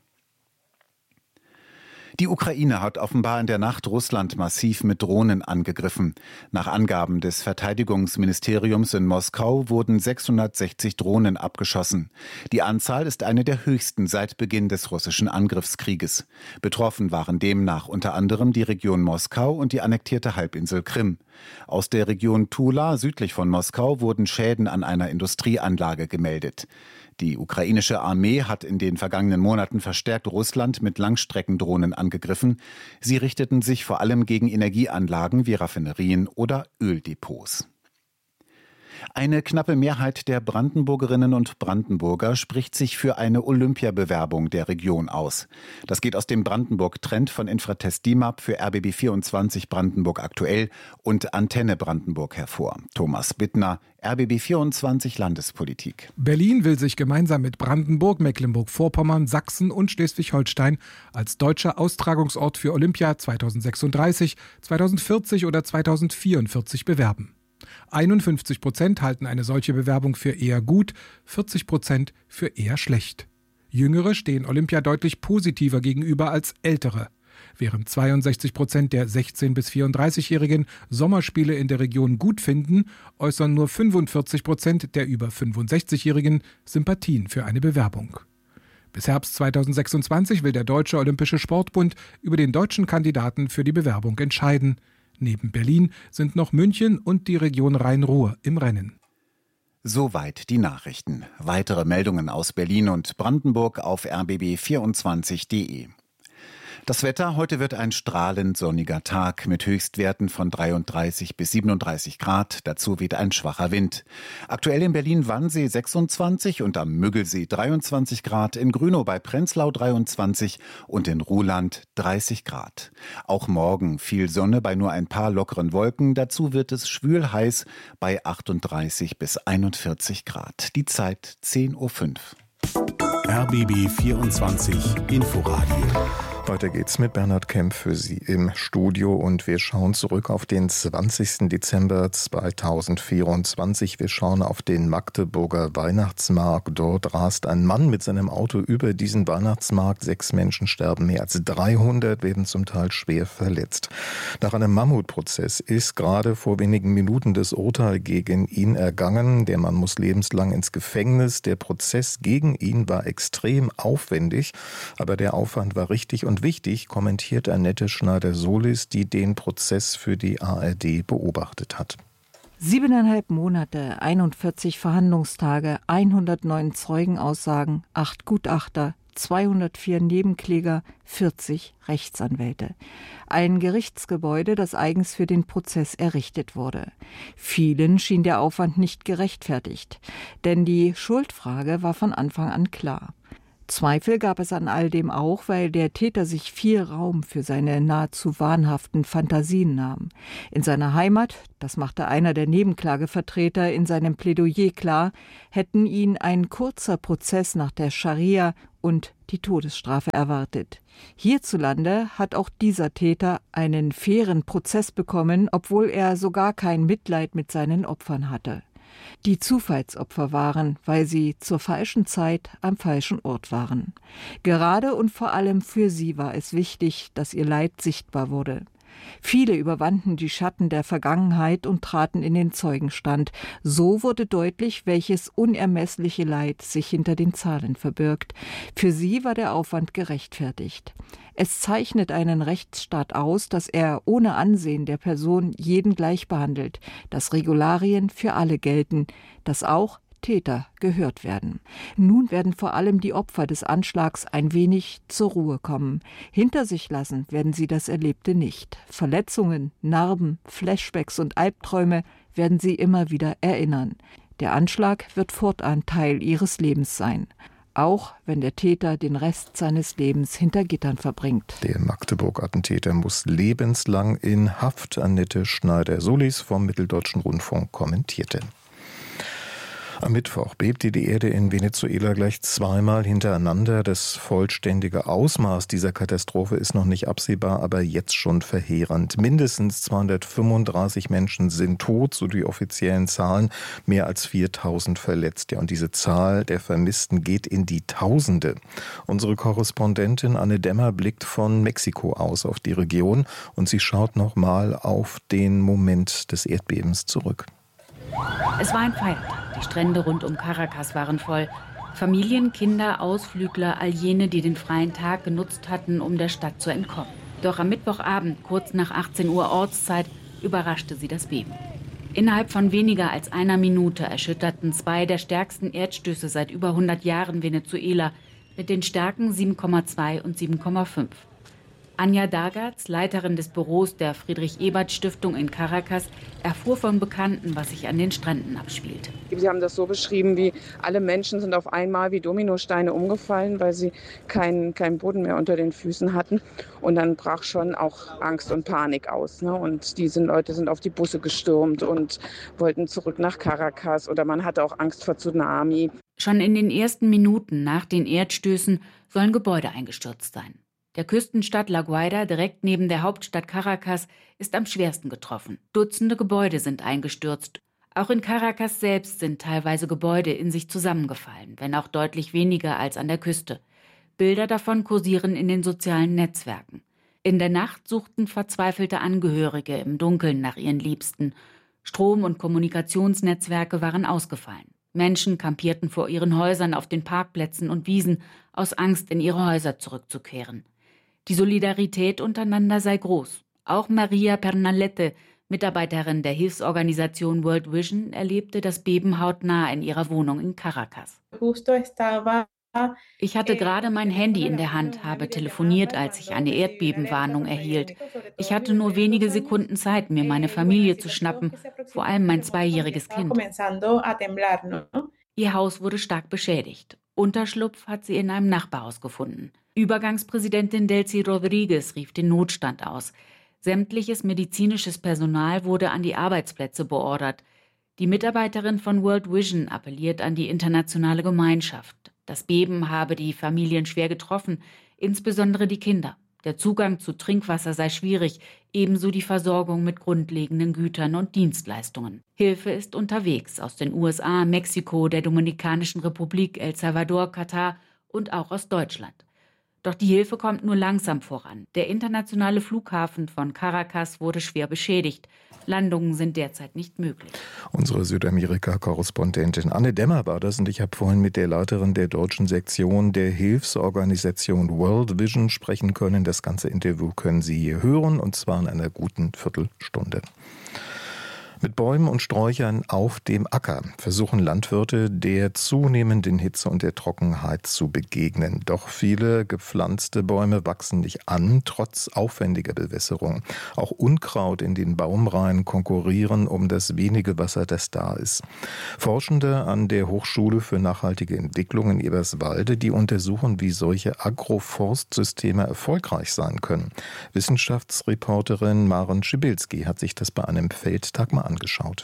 Die Ukraine hat offenbar in der Nacht Russland massiv mit Drohnen angegriffen. Nach Angaben des Verteidigungsministeriums in Moskau wurden 660 Drohnen abgeschossen. Die Anzahl ist eine der höchsten seit Beginn des russischen Angriffskrieges. Betroffen waren demnach unter anderem die Region Moskau und die annektierte Halbinsel Krim. Aus der Region Tula südlich von Moskau wurden Schäden an einer Industrieanlage gemeldet. Die ukrainische Armee hat in den vergangenen Monaten verstärkt Russland mit Langstreckendrohnen angegriffen. Sie richteten sich vor allem gegen Energieanlagen wie Raffinerien oder Öldepots. Eine knappe Mehrheit der Brandenburgerinnen und Brandenburger spricht sich für eine Olympiabewerbung der Region aus. Das geht aus dem Brandenburg-Trend von Infratest DIMAP für RBB 24 Brandenburg aktuell und Antenne Brandenburg hervor. Thomas Bittner, RBB 24 Landespolitik. Berlin will sich gemeinsam mit Brandenburg, Mecklenburg-Vorpommern, Sachsen und Schleswig-Holstein als deutscher Austragungsort für Olympia 2036, 2040 oder 2044 bewerben. 51% halten eine solche Bewerbung für eher gut, 40% für eher schlecht. Jüngere stehen Olympia deutlich positiver gegenüber als Ältere. Während 62% der 16- bis 34-Jährigen Sommerspiele in der Region gut finden, äußern nur 45% der über 65-Jährigen Sympathien für eine Bewerbung. Bis Herbst 2026 will der Deutsche Olympische Sportbund über den deutschen Kandidaten für die Bewerbung entscheiden. Neben Berlin sind noch München und die Region Rhein-Ruhr im Rennen. Soweit die Nachrichten. Weitere Meldungen aus Berlin und Brandenburg auf rbb24.de. Das Wetter, heute wird ein strahlend sonniger Tag mit Höchstwerten von 33 bis 37 Grad. Dazu weht ein schwacher Wind. Aktuell in Berlin-Wannsee 26 und am Müggelsee 23 Grad, in Grünow bei Prenzlau 23 und in Ruhland 30 Grad. Auch morgen viel Sonne bei nur ein paar lockeren Wolken. Dazu wird es schwül heiß bei 38 bis 41 Grad. Die Zeit 10:05 Uhr. RBB 24 Inforadio. Weiter geht's mit Bernhard Kemp für Sie im Studio und wir schauen zurück auf den 20. Dezember 2024. Wir schauen auf den Magdeburger Weihnachtsmarkt. Dort rast ein Mann mit seinem Auto über diesen Weihnachtsmarkt. 6 Menschen sterben, mehr als 300 werden zum Teil schwer verletzt. Nach einem Mammutprozess ist gerade vor wenigen Minuten das Urteil gegen ihn ergangen. Der Mann muss lebenslang ins Gefängnis. Der Prozess gegen ihn war extrem aufwendig, aber der Aufwand war richtig und wichtig, kommentiert Annette Schneider-Solis, die den Prozess für die ARD beobachtet hat. 7,5 Monate, 41 Verhandlungstage, 109 Zeugenaussagen, 8 Gutachter, 204 Nebenkläger, 40 Rechtsanwälte. Ein Gerichtsgebäude, das eigens für den Prozess errichtet wurde. Vielen schien der Aufwand nicht gerechtfertigt, denn die Schuldfrage war von Anfang an klar. Zweifel gab es an all dem auch, weil der Täter sich viel Raum für seine nahezu wahnhaften Fantasien nahm. In seiner Heimat, das machte einer der Nebenklagevertreter in seinem Plädoyer klar, hätten ihn ein kurzer Prozess nach der Scharia und die Todesstrafe erwartet. Hierzulande hat auch dieser Täter einen fairen Prozess bekommen, obwohl er sogar kein Mitleid mit seinen Opfern hatte. Die Zufallsopfer waren, weil sie zur falschen Zeit am falschen Ort waren. Gerade und vor allem für sie war es wichtig, dass ihr Leid sichtbar wurde. Viele überwanden die Schatten der Vergangenheit und traten in den Zeugenstand. So wurde deutlich, welches unermessliche Leid sich hinter den Zahlen verbirgt. Für sie war der Aufwand gerechtfertigt. Es zeichnet einen Rechtsstaat aus, dass er ohne Ansehen der Person jeden gleich behandelt, dass Regularien für alle gelten, dass auch Täter gehört werden. Nun werden vor allem die Opfer des Anschlags ein wenig zur Ruhe kommen. Hinter sich lassen werden sie das Erlebte nicht. Verletzungen, Narben, Flashbacks und Albträume werden sie immer wieder erinnern. Der Anschlag wird fortan Teil ihres Lebens sein. Auch wenn der Täter den Rest seines Lebens hinter Gittern verbringt. Der Magdeburg-Attentäter muss lebenslang in Haft. Annette Schneider-Solis vom Mitteldeutschen Rundfunk kommentierte. Am Mittwoch bebte die Erde in Venezuela gleich zweimal hintereinander. Das vollständige Ausmaß dieser Katastrophe ist noch nicht absehbar, aber jetzt schon verheerend. Mindestens 235 Menschen sind tot, so die offiziellen Zahlen, mehr als 4000 verletzt. Ja, und diese Zahl der Vermissten geht in die Tausende. Unsere Korrespondentin Anne Dämmer blickt von Mexiko aus auf die Region und sie schaut nochmal auf den Moment des Erdbebens zurück. Es war ein Feiertag. Die Strände rund um Caracas waren voll. Familien, Kinder, Ausflügler, all jene, die den freien Tag genutzt hatten, um der Stadt zu entkommen. Doch am Mittwochabend, kurz nach 18 Uhr Ortszeit, überraschte sie das Beben. Innerhalb von weniger als einer Minute erschütterten 2 der stärksten Erdstöße seit über 100 Jahren Venezuela mit den Stärken 7,2 und 7,5. Anja Dagatz, Leiterin des Büros der Friedrich-Ebert-Stiftung in Caracas, erfuhr von Bekannten, was sich an den Stränden abspielt. Sie haben das so beschrieben, wie alle Menschen sind auf einmal wie Dominosteine umgefallen, weil sie keinen Boden mehr unter den Füßen hatten. Und dann brach schon auch Angst und Panik aus. Ne? Und diese Leute sind auf die Busse gestürmt und wollten zurück nach Caracas. Oder man hatte auch Angst vor Tsunami. Schon in den ersten Minuten nach den Erdstößen sollen Gebäude eingestürzt sein. Der Küstenstadt La Guaira, direkt neben der Hauptstadt Caracas, ist am schwersten getroffen. Dutzende Gebäude sind eingestürzt. Auch in Caracas selbst sind teilweise Gebäude in sich zusammengefallen, wenn auch deutlich weniger als an der Küste. Bilder davon kursieren in den sozialen Netzwerken. In der Nacht suchten verzweifelte Angehörige im Dunkeln nach ihren Liebsten. Strom- und Kommunikationsnetzwerke waren ausgefallen. Menschen kampierten vor ihren Häusern auf den Parkplätzen und Wiesen, aus Angst, in ihre Häuser zurückzukehren. Die Solidarität untereinander sei groß. Auch Maria Pernalete, Mitarbeiterin der Hilfsorganisation World Vision, erlebte das Beben hautnah in ihrer Wohnung in Caracas. Ich hatte gerade mein Handy in der Hand, habe telefoniert, als ich eine Erdbebenwarnung erhielt. Ich hatte nur wenige Sekunden Zeit, mir meine Familie zu schnappen, vor allem mein 2-jähriges Kind. Ihr Haus wurde stark beschädigt. Unterschlupf hat sie in einem Nachbarhaus gefunden. Übergangspräsidentin Delcy Rodriguez rief den Notstand aus. Sämtliches medizinisches Personal wurde an die Arbeitsplätze beordert. Die Mitarbeiterin von World Vision appelliert an die internationale Gemeinschaft. Das Beben habe die Familien schwer getroffen, insbesondere die Kinder. Der Zugang zu Trinkwasser sei schwierig, ebenso die Versorgung mit grundlegenden Gütern und Dienstleistungen. Hilfe ist unterwegs aus den USA, Mexiko, der Dominikanischen Republik, El Salvador, Katar und auch aus Deutschland. Doch die Hilfe kommt nur langsam voran. Der internationale Flughafen von Caracas wurde schwer beschädigt. Landungen sind derzeit nicht möglich. Unsere Südamerika-Korrespondentin Anne Dämmer war das und ich habe vorhin mit der Leiterin der deutschen Sektion der Hilfsorganisation World Vision sprechen können. Das ganze Interview können Sie hier hören und zwar in einer guten Viertelstunde. Mit Bäumen und Sträuchern auf dem Acker versuchen Landwirte der zunehmenden Hitze und der Trockenheit zu begegnen. Doch viele gepflanzte Bäume wachsen nicht an, trotz aufwendiger Bewässerung. Auch Unkraut in den Baumreihen konkurrieren um das wenige Wasser, das da ist. Forschende an der Hochschule für nachhaltige Entwicklung in Eberswalde, die untersuchen, wie solche Agroforstsysteme erfolgreich sein können. Wissenschaftsreporterin Maren Schibilski hat sich das bei einem Feldtag mal angeschaut.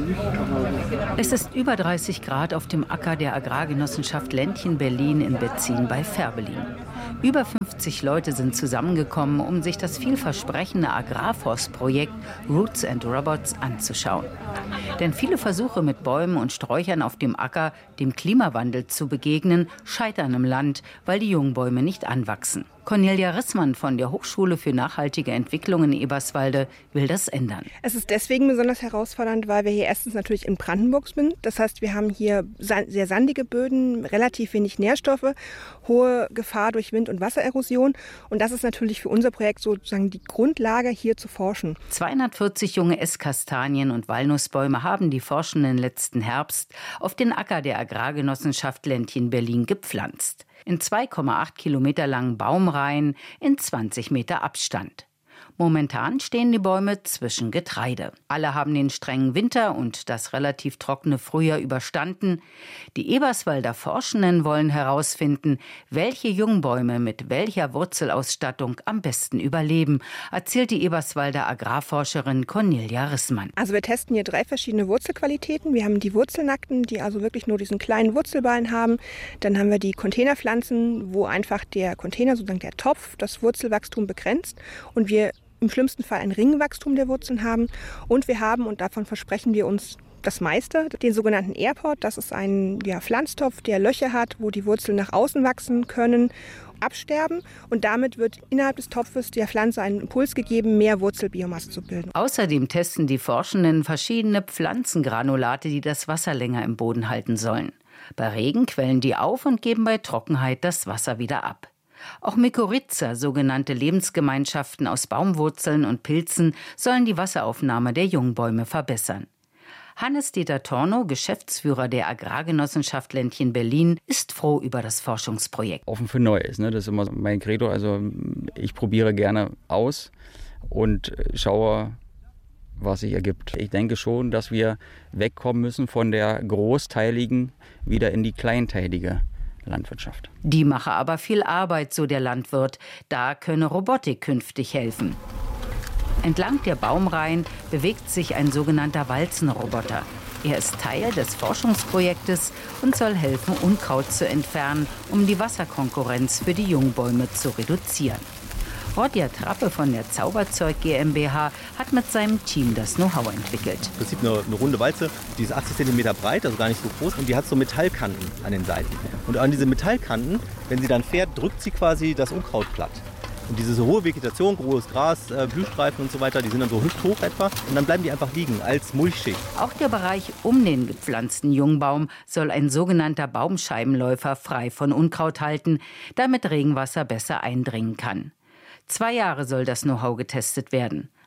Es ist über 30 Grad auf dem Acker der Agrargenossenschaft Ländchen Berlin in Betzin bei Färbelin. Über 50 Leute sind zusammengekommen, um sich das vielversprechende Agrarforstprojekt Roots and Robots anzuschauen. Denn viele Versuche mit Bäumen und Sträuchern auf dem Acker, dem Klimawandel zu begegnen, scheitern im Land, weil die Jungbäume nicht anwachsen. Cornelia Rissmann von der Hochschule für nachhaltige Entwicklung in Eberswalde will das ändern. Es ist deswegen besonders herausfordernd, weil wir hier erstens natürlich in Brandenburg sind. Das heißt, wir haben hier sehr sandige Böden, relativ wenig Nährstoffe, hohe Gefahr durch Wind- und Wassererosion. Und das ist natürlich für unser Projekt sozusagen die Grundlage, hier zu forschen. 240 junge Esskastanien- und Walnussbäume haben die Forschenden letzten Herbst auf den Acker der Agrargenossenschaft Ländchen Berlin gepflanzt. In 2,8 Kilometer langen Baumreihen in 20 Meter Abstand. Momentan stehen die Bäume zwischen Getreide. Alle haben den strengen Winter und das relativ trockene Frühjahr überstanden. Die Eberswalder Forschenden wollen herausfinden, welche Jungbäume mit welcher Wurzelausstattung am besten überleben, erzählt die Eberswalder Agrarforscherin Cornelia Rissmann. Also wir testen hier 3 verschiedene Wurzelqualitäten. Wir haben die Wurzelnackten, die also wirklich nur diesen kleinen Wurzelballen haben. Dann haben wir die Containerpflanzen, wo einfach der Container, sozusagen der Topf, das Wurzelwachstum begrenzt und wir im schlimmsten Fall ein Ringwachstum der Wurzeln haben. Und wir haben, und davon versprechen wir uns das meiste, den sogenannten Airport. Das ist ein Pflanztopf, der Löcher hat, wo die Wurzeln nach außen wachsen können, absterben. Und damit wird innerhalb des Topfes der Pflanze einen Impuls gegeben, mehr Wurzelbiomasse zu bilden. Außerdem testen die Forschenden verschiedene Pflanzengranulate, die das Wasser länger im Boden halten sollen. Bei Regen quellen die auf und geben bei Trockenheit das Wasser wieder ab. Auch Mykorrhiza, sogenannte Lebensgemeinschaften aus Baumwurzeln und Pilzen, sollen die Wasseraufnahme der Jungbäume verbessern. Hannes-Dieter Tornow, Geschäftsführer der Agrargenossenschaft Ländchen Berlin, ist froh über das Forschungsprojekt. Offen für Neues, das ist immer mein Credo. Also ich probiere gerne aus und schaue, was sich ergibt. Ich denke schon, dass wir wegkommen müssen von der großteiligen wieder in die kleinteilige Landwirtschaft. Die mache aber viel Arbeit, so der Landwirt. Da könne Robotik künftig helfen. Entlang der Baumreihen bewegt sich ein sogenannter Walzenroboter. Er ist Teil des Forschungsprojektes und soll helfen, Unkraut zu entfernen, um die Wasserkonkurrenz für die Jungbäume zu reduzieren. Rodja Trappe von der Zauberzeug GmbH hat mit seinem Team das Know-how entwickelt. Im Prinzip eine runde Walze, die ist 80 cm breit, also gar nicht so groß, und die hat so Metallkanten an den Seiten. Und an diese Metallkanten, wenn sie dann fährt, drückt sie quasi das Unkraut platt. Und diese hohe Vegetation, hohes Gras, Blühstreifen und so weiter, die sind dann so hüfthoch etwa und dann bleiben die einfach liegen als Mulchschicht. Auch der Bereich um den gepflanzten Jungbaum soll ein sogenannter Baumscheibenläufer frei von Unkraut halten, damit Regenwasser besser eindringen kann. 2 Jahre soll das Know-how getestet werden.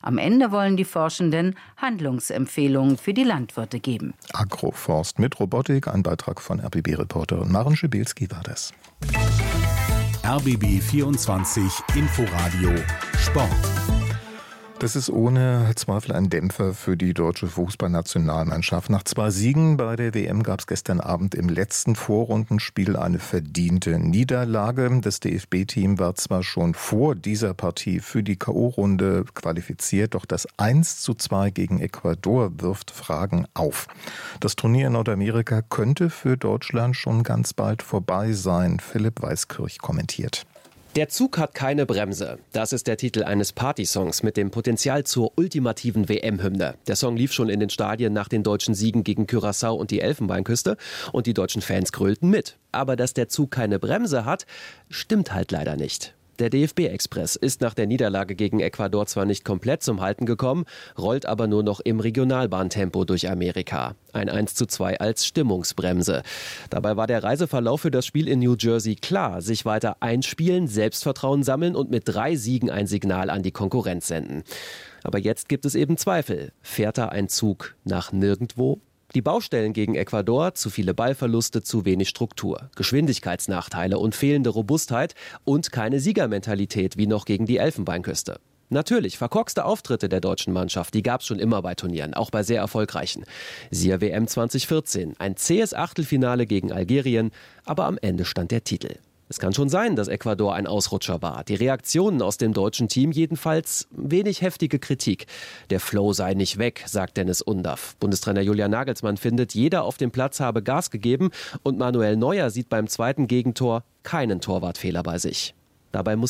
Am Ende wollen die Forschenden Handlungsempfehlungen für die Landwirte geben. Agroforst mit Robotik, ein Beitrag von RBB-Reporterin Maren Schibilski war das. RBB 24 Inforadio Sport. Das ist ohne Zweifel ein Dämpfer für die deutsche Fußballnationalmannschaft. Nach 2 Siegen bei der WM gab es gestern Abend im letzten Vorrundenspiel eine verdiente Niederlage. Das DFB-Team war zwar schon vor dieser Partie für die K.O.-Runde qualifiziert, doch das 1:2 gegen Ecuador wirft Fragen auf. Das Turnier in Nordamerika könnte für Deutschland schon ganz bald vorbei sein. Philipp Weiskirch kommentiert. Der Zug hat keine Bremse. Das ist der Titel eines Partysongs mit dem Potenzial zur ultimativen WM-Hymne. Der Song lief schon in den Stadien nach den deutschen Siegen gegen Curaçao und die Elfenbeinküste und die deutschen Fans grölten mit. Aber dass der Zug keine Bremse hat, stimmt halt leider nicht. Der DFB-Express ist nach der Niederlage gegen Ecuador zwar nicht komplett zum Halten gekommen, rollt aber nur noch im Regionalbahntempo durch Amerika. Ein 1:2 als Stimmungsbremse. Dabei war der Reiseverlauf für das Spiel in New Jersey klar. Sich weiter einspielen, Selbstvertrauen sammeln und mit 3 Siegen ein Signal an die Konkurrenz senden. Aber jetzt gibt es eben Zweifel. Fährt da ein Zug nach nirgendwo? Die Baustellen gegen Ecuador, zu viele Ballverluste, zu wenig Struktur, Geschwindigkeitsnachteile und fehlende Robustheit und keine Siegermentalität wie noch gegen die Elfenbeinküste. Natürlich, verkorkste Auftritte der deutschen Mannschaft, die gab es schon immer bei Turnieren, auch bei sehr erfolgreichen. Siehe WM 2014, ein zähes Achtelfinale gegen Algerien, aber am Ende stand der Titel. Es kann schon sein, dass Ecuador ein Ausrutscher war. Die Reaktionen aus dem deutschen Team jedenfalls wenig heftige Kritik. Der Flow sei nicht weg, sagt Dennis Undaff. Bundestrainer Julian Nagelsmann findet, jeder auf dem Platz habe Gas gegeben und Manuel Neuer sieht beim zweiten Gegentor keinen Torwartfehler bei sich. Dabei muss